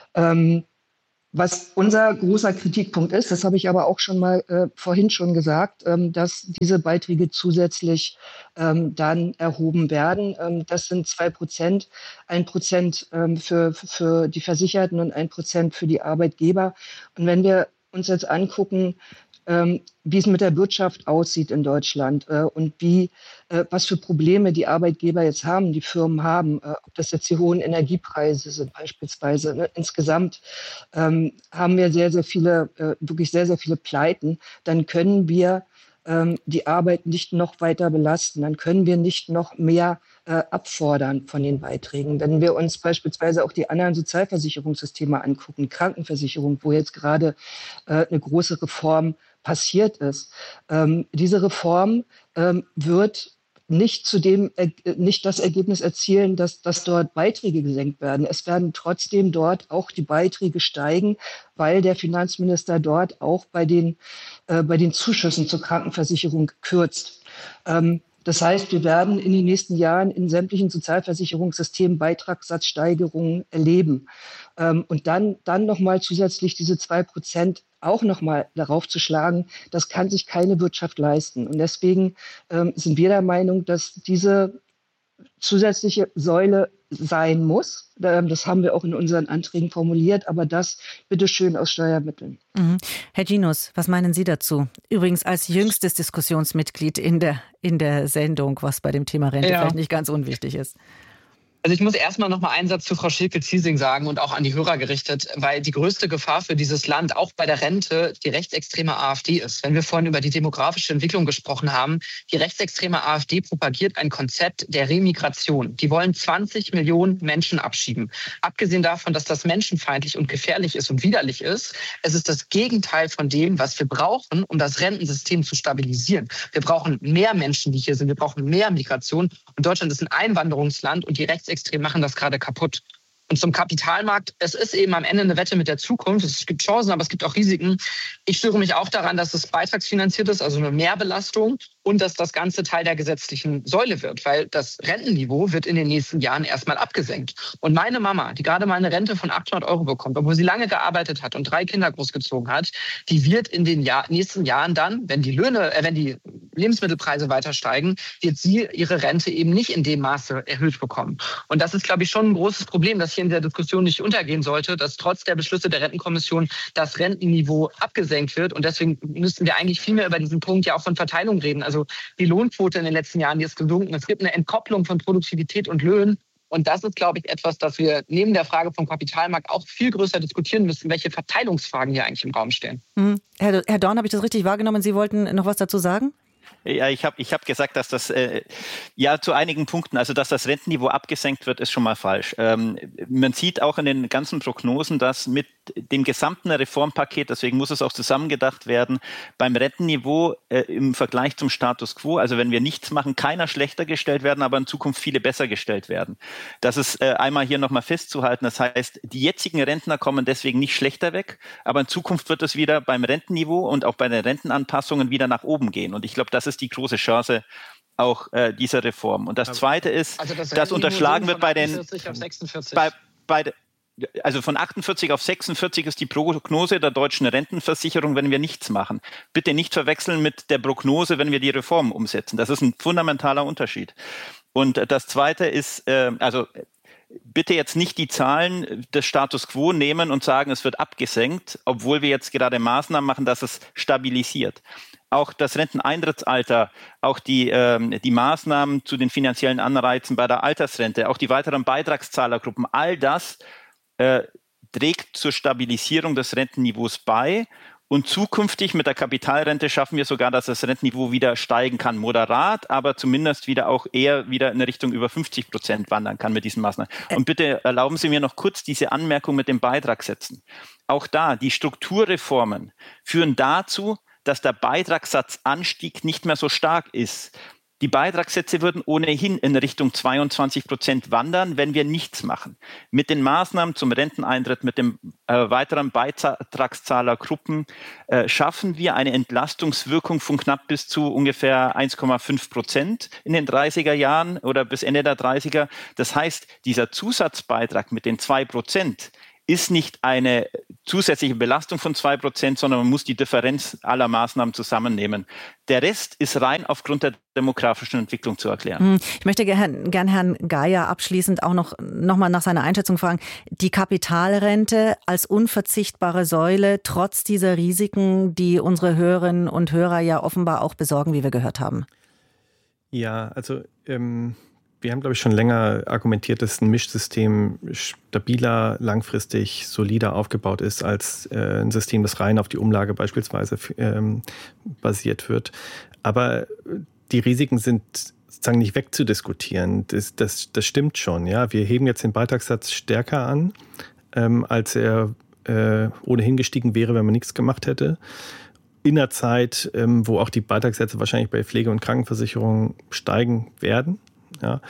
Was unser großer Kritikpunkt ist, das habe ich aber auch schon mal vorhin schon gesagt, dass diese Beiträge zusätzlich dann erhoben werden. Das sind 2%, 1% für die Versicherten und 1% für die Arbeitgeber. Und wenn wir uns jetzt angucken, wie es mit der Wirtschaft aussieht in Deutschland und was für Probleme die Arbeitgeber jetzt haben, die Firmen haben, ob das jetzt die hohen Energiepreise sind beispielsweise. Ne? Insgesamt haben wir wirklich sehr, sehr viele Pleiten. Dann können wir die Arbeit nicht noch weiter belasten. Dann können wir nicht noch mehr abfordern von den Beiträgen. Wenn wir uns beispielsweise auch die anderen Sozialversicherungssysteme angucken, Krankenversicherung, wo jetzt gerade eine große Reform passiert ist. Diese Reform wird nicht das Ergebnis erzielen, dass dort Beiträge gesenkt werden. Es werden trotzdem dort auch die Beiträge steigen, weil der Finanzminister dort auch bei den Zuschüssen zur Krankenversicherung kürzt. Das heißt, wir werden in den nächsten Jahren in sämtlichen Sozialversicherungssystemen Beitragssatzsteigerungen erleben. Und dann nochmal zusätzlich diese 2% auch nochmal darauf zu schlagen, das kann sich keine Wirtschaft leisten. Und deswegen sind wir der Meinung, dass diese zusätzliche Säule sein muss. Das haben wir auch in unseren Anträgen formuliert, aber das bitteschön aus Steuermitteln. Herr Ginus, was meinen Sie dazu? Übrigens als jüngstes Diskussionsmitglied in der Sendung, was bei dem Thema Rente vielleicht nicht ganz unwichtig ist. Also ich muss erstmal noch mal einen Satz zu Frau Schielke-Ziesing sagen und auch an die Hörer gerichtet, weil die größte Gefahr für dieses Land auch bei der Rente die rechtsextreme AfD ist. Wenn wir vorhin über die demografische Entwicklung gesprochen haben, die rechtsextreme AfD propagiert ein Konzept der Remigration. Die wollen 20 Millionen Menschen abschieben. Abgesehen davon, dass das menschenfeindlich und gefährlich ist und widerlich ist, es ist das Gegenteil von dem, was wir brauchen, um das Rentensystem zu stabilisieren. Wir brauchen mehr Menschen, die hier sind. Wir brauchen mehr Migration. Und Deutschland ist ein Einwanderungsland und die Rechtsextremen machen das gerade kaputt. Und zum Kapitalmarkt, es ist eben am Ende eine Wette mit der Zukunft. Es gibt Chancen, aber es gibt auch Risiken. Ich störe mich auch daran, dass es beitragsfinanziert ist, also eine Mehrbelastung, und dass das Ganze Teil der gesetzlichen Säule wird, weil das Rentenniveau wird in den nächsten Jahren erstmal abgesenkt. Und meine Mama, die gerade mal eine Rente von 800 € bekommt, obwohl sie lange gearbeitet hat und 3 Kinder großgezogen hat, die wird in den nächsten Jahren dann, wenn die Lebensmittelpreise weiter steigen, wird sie ihre Rente eben nicht in dem Maße erhöht bekommen. Und das ist, glaube ich, schon ein großes Problem, das hier in der Diskussion nicht untergehen sollte, dass trotz der Beschlüsse der Rentenkommission das Rentenniveau abgesenkt wird. Und deswegen müssten wir eigentlich viel mehr über diesen Punkt ja auch von Verteilung reden. Also die Lohnquote in den letzten Jahren, die ist gesunken. Es gibt eine Entkopplung von Produktivität und Löhnen. Und das ist, glaube ich, etwas, das wir neben der Frage vom Kapitalmarkt auch viel größer diskutieren müssen, welche Verteilungsfragen hier eigentlich im Raum stehen. Herr Dorn, habe ich das richtig wahrgenommen? Sie wollten noch was dazu sagen? Ja, ich hab gesagt, dass das zu einigen Punkten, also dass das Rentenniveau abgesenkt wird, ist schon mal falsch. Man sieht auch in den ganzen Prognosen, dass mit dem gesamten Reformpaket, deswegen muss es auch zusammengedacht werden, beim Rentenniveau im Vergleich zum Status quo, also wenn wir nichts machen, keiner schlechter gestellt werden, aber in Zukunft viele besser gestellt werden. Das ist einmal hier nochmal festzuhalten. Das heißt, die jetzigen Rentner kommen deswegen nicht schlechter weg, aber in Zukunft wird es wieder beim Rentenniveau und auch bei den Rentenanpassungen wieder nach oben gehen. Und ich glaube, das ist die große Chance auch dieser Reform. Und das Zweite ist, also das unterschlagen wird bei den... Auf 46. Also von 48 auf 46 ist die Prognose der deutschen Rentenversicherung, wenn wir nichts machen. Bitte nicht verwechseln mit der Prognose, wenn wir die Reformen umsetzen. Das ist ein fundamentaler Unterschied. Und das Zweite ist, bitte jetzt nicht die Zahlen des Status quo nehmen und sagen, es wird abgesenkt, obwohl wir jetzt gerade Maßnahmen machen, dass es stabilisiert. Auch das Renteneintrittsalter, auch die Maßnahmen zu den finanziellen Anreizen bei der Altersrente, auch die weiteren Beitragszahlergruppen, all das trägt zur Stabilisierung des Rentenniveaus bei. Und zukünftig mit der Kapitalrente schaffen wir sogar, dass das Rentenniveau wieder steigen kann, moderat, aber zumindest eher wieder in Richtung über 50% wandern kann mit diesen Maßnahmen. Und bitte erlauben Sie mir noch kurz diese Anmerkung mit dem Beitragssätzen. Auch da, die Strukturreformen führen dazu, dass der Beitragssatzanstieg nicht mehr so stark ist. Die Beitragssätze würden ohnehin in Richtung 22% wandern, wenn wir nichts machen. Mit den Maßnahmen zum Renteneintritt, mit den weiteren Beitragszahlergruppen schaffen wir eine Entlastungswirkung von knapp bis zu ungefähr 1,5% in den 30er Jahren oder bis Ende der 30er. Das heißt, dieser Zusatzbeitrag mit den 2% ist nicht eine zusätzliche Belastung von 2%, sondern man muss die Differenz aller Maßnahmen zusammennehmen. Der Rest ist rein aufgrund der demografischen Entwicklung zu erklären. Ich möchte gern Herrn Geier abschließend auch noch mal nach seiner Einschätzung fragen. Die Kapitalrente als unverzichtbare Säule, trotz dieser Risiken, die unsere Hörerinnen und Hörer ja offenbar auch besorgen, wie wir gehört haben. Ja, also wir haben, glaube ich, schon länger argumentiert, dass ein Mischsystem stabiler, langfristig, solider aufgebaut ist als ein System, das rein auf die Umlage beispielsweise basiert wird. Aber die Risiken sind sozusagen nicht wegzudiskutieren. Das stimmt schon. Ja, wir heben jetzt den Beitragssatz stärker an, als er ohnehin gestiegen wäre, wenn man nichts gemacht hätte. In einer Zeit, wo auch die Beitragssätze wahrscheinlich bei Pflege- und Krankenversicherungen steigen werden. Ja,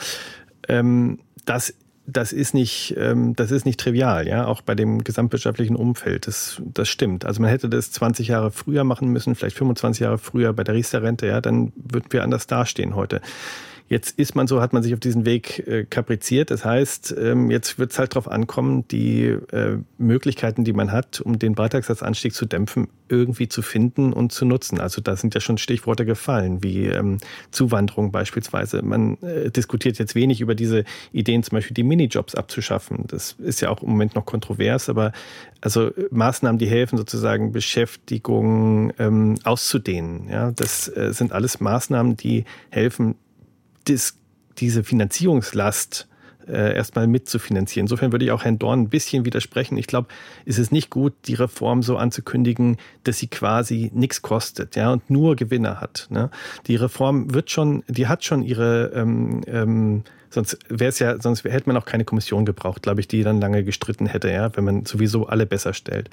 das ist nicht trivial, ja, auch bei dem gesamtwirtschaftlichen Umfeld. Das stimmt. Also man hätte das 20 Jahre früher machen müssen, vielleicht 25 Jahre früher bei der Riester-Rente, ja, dann würden wir anders dastehen heute. Jetzt hat man sich auf diesen Weg kapriziert. Das heißt, jetzt wird es halt darauf ankommen, die Möglichkeiten, die man hat, um den Beitragssatzanstieg zu dämpfen, irgendwie zu finden und zu nutzen. Also da sind ja schon Stichworte gefallen, wie Zuwanderung beispielsweise. Man diskutiert jetzt wenig über diese Ideen, zum Beispiel die Minijobs abzuschaffen. Das ist ja auch im Moment noch kontrovers, aber also Maßnahmen, die helfen, sozusagen Beschäftigung auszudehnen. Ja, das sind alles Maßnahmen, die helfen, diese Finanzierungslast erstmal mitzufinanzieren. Insofern würde ich auch Herrn Dorn ein bisschen widersprechen. Ich glaube, es ist nicht gut, die Reform so anzukündigen, dass sie quasi nichts kostet, ja, und nur Gewinne hat. Ne? Die Reform hat schon ihre, sonst hätte man auch keine Kommission gebraucht, glaube ich, die dann lange gestritten hätte, ja, wenn man sowieso alle besser stellt.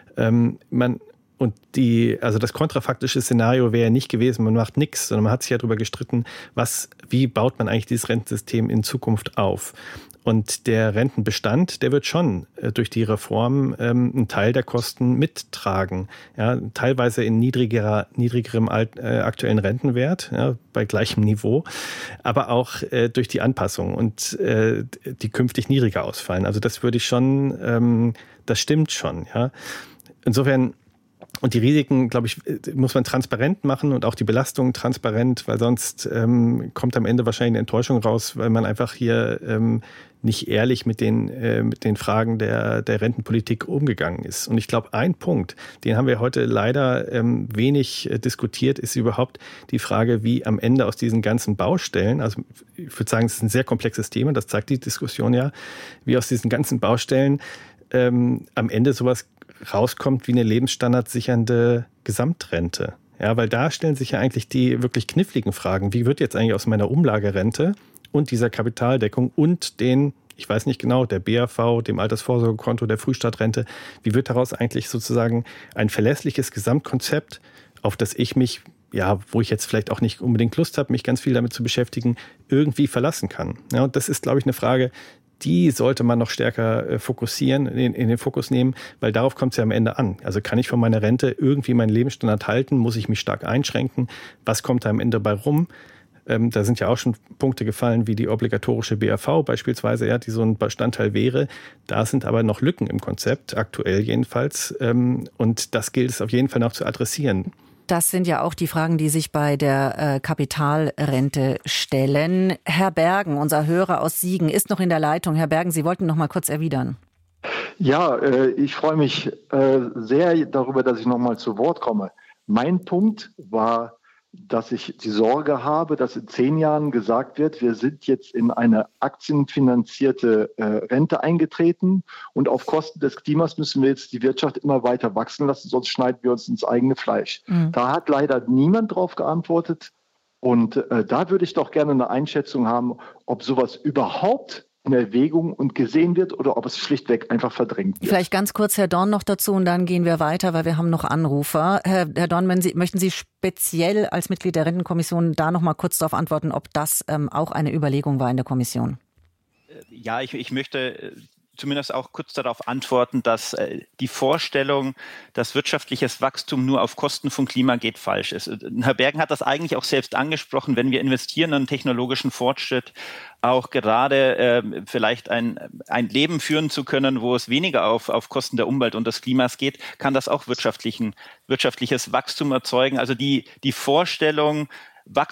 Und das kontrafaktische Szenario wäre ja nicht gewesen, man macht nichts, sondern man hat sich ja darüber gestritten, wie baut man eigentlich dieses Rentensystem in Zukunft auf. Und der Rentenbestand, der wird schon durch die Reform einen Teil der Kosten mittragen. Ja, teilweise in niedrigerem aktuellen Rentenwert, ja, bei gleichem Niveau, aber auch durch die Anpassung und die künftig niedriger ausfallen. Also das würde ich schon, das stimmt schon. Ja. Insofern. Und die Risiken, glaube ich, muss man transparent machen und auch die Belastungen transparent, weil sonst kommt am Ende wahrscheinlich eine Enttäuschung raus, weil man einfach hier nicht ehrlich mit den Fragen der Rentenpolitik umgegangen ist. Und ich glaube, ein Punkt, den haben wir heute leider wenig diskutiert, ist überhaupt die Frage, wie am Ende aus diesen ganzen Baustellen, also ich würde sagen, es ist ein sehr komplexes Thema, das zeigt die Diskussion ja, wie aus diesen ganzen Baustellen am Ende sowas rauskommt wie eine lebensstandardsichernde Gesamtrente. Ja, weil da stellen sich ja eigentlich die wirklich kniffligen Fragen. Wie wird jetzt eigentlich aus meiner Umlagerente und dieser Kapitaldeckung und den, ich weiß nicht genau, der BAV, dem Altersvorsorgekonto, der Frühstadtrente, wie wird daraus eigentlich sozusagen ein verlässliches Gesamtkonzept, auf das ich mich, ja, wo ich jetzt vielleicht auch nicht unbedingt Lust habe, mich ganz viel damit zu beschäftigen, irgendwie verlassen kann. Ja, und das ist, glaube ich, eine Frage, die sollte man noch stärker fokussieren, in den Fokus nehmen, weil darauf kommt es ja am Ende an. Also kann ich von meiner Rente irgendwie meinen Lebensstandard halten? Muss ich mich stark einschränken? Was kommt da am Ende bei rum? Da sind ja auch schon Punkte gefallen, wie die obligatorische BAV beispielsweise, ja, die so ein Bestandteil wäre. Da sind aber noch Lücken im Konzept, aktuell jedenfalls. Und das gilt es auf jeden Fall noch zu adressieren. Das sind ja auch die Fragen, die sich bei der Kapitalrente stellen. Herr Bergen, unser Hörer aus Siegen, ist noch in der Leitung. Herr Bergen, Sie wollten noch mal kurz erwidern. Ja, ich freue mich sehr darüber, dass ich noch mal zu Wort komme. Mein Punkt war, dass ich die Sorge habe, dass in 10 Jahren gesagt wird, wir sind jetzt in eine aktienfinanzierte Rente eingetreten und auf Kosten des Klimas müssen wir jetzt die Wirtschaft immer weiter wachsen lassen, sonst schneiden wir uns ins eigene Fleisch. Da hat leider niemand drauf geantwortet und da würde ich doch gerne eine Einschätzung haben, ob sowas überhaupt in Erwägung und gesehen wird oder ob es schlichtweg einfach verdrängt wird. Vielleicht ganz kurz Herr Dorn noch dazu und dann gehen wir weiter, weil wir haben noch Anrufer. Herr Dorn, möchten Sie speziell als Mitglied der Rentenkommission da noch mal kurz darauf antworten, ob das auch eine Überlegung war in der Kommission? Ja, ich möchte zumindest auch kurz darauf antworten, dass die Vorstellung, dass wirtschaftliches Wachstum nur auf Kosten von Klima geht, falsch ist. Herr Bergen hat das eigentlich auch selbst angesprochen, wenn wir investieren in technologischen Fortschritt, auch gerade vielleicht ein Leben führen zu können, wo es weniger auf Kosten der Umwelt und des Klimas geht, kann das auch wirtschaftliches Wachstum erzeugen. Also die Vorstellung,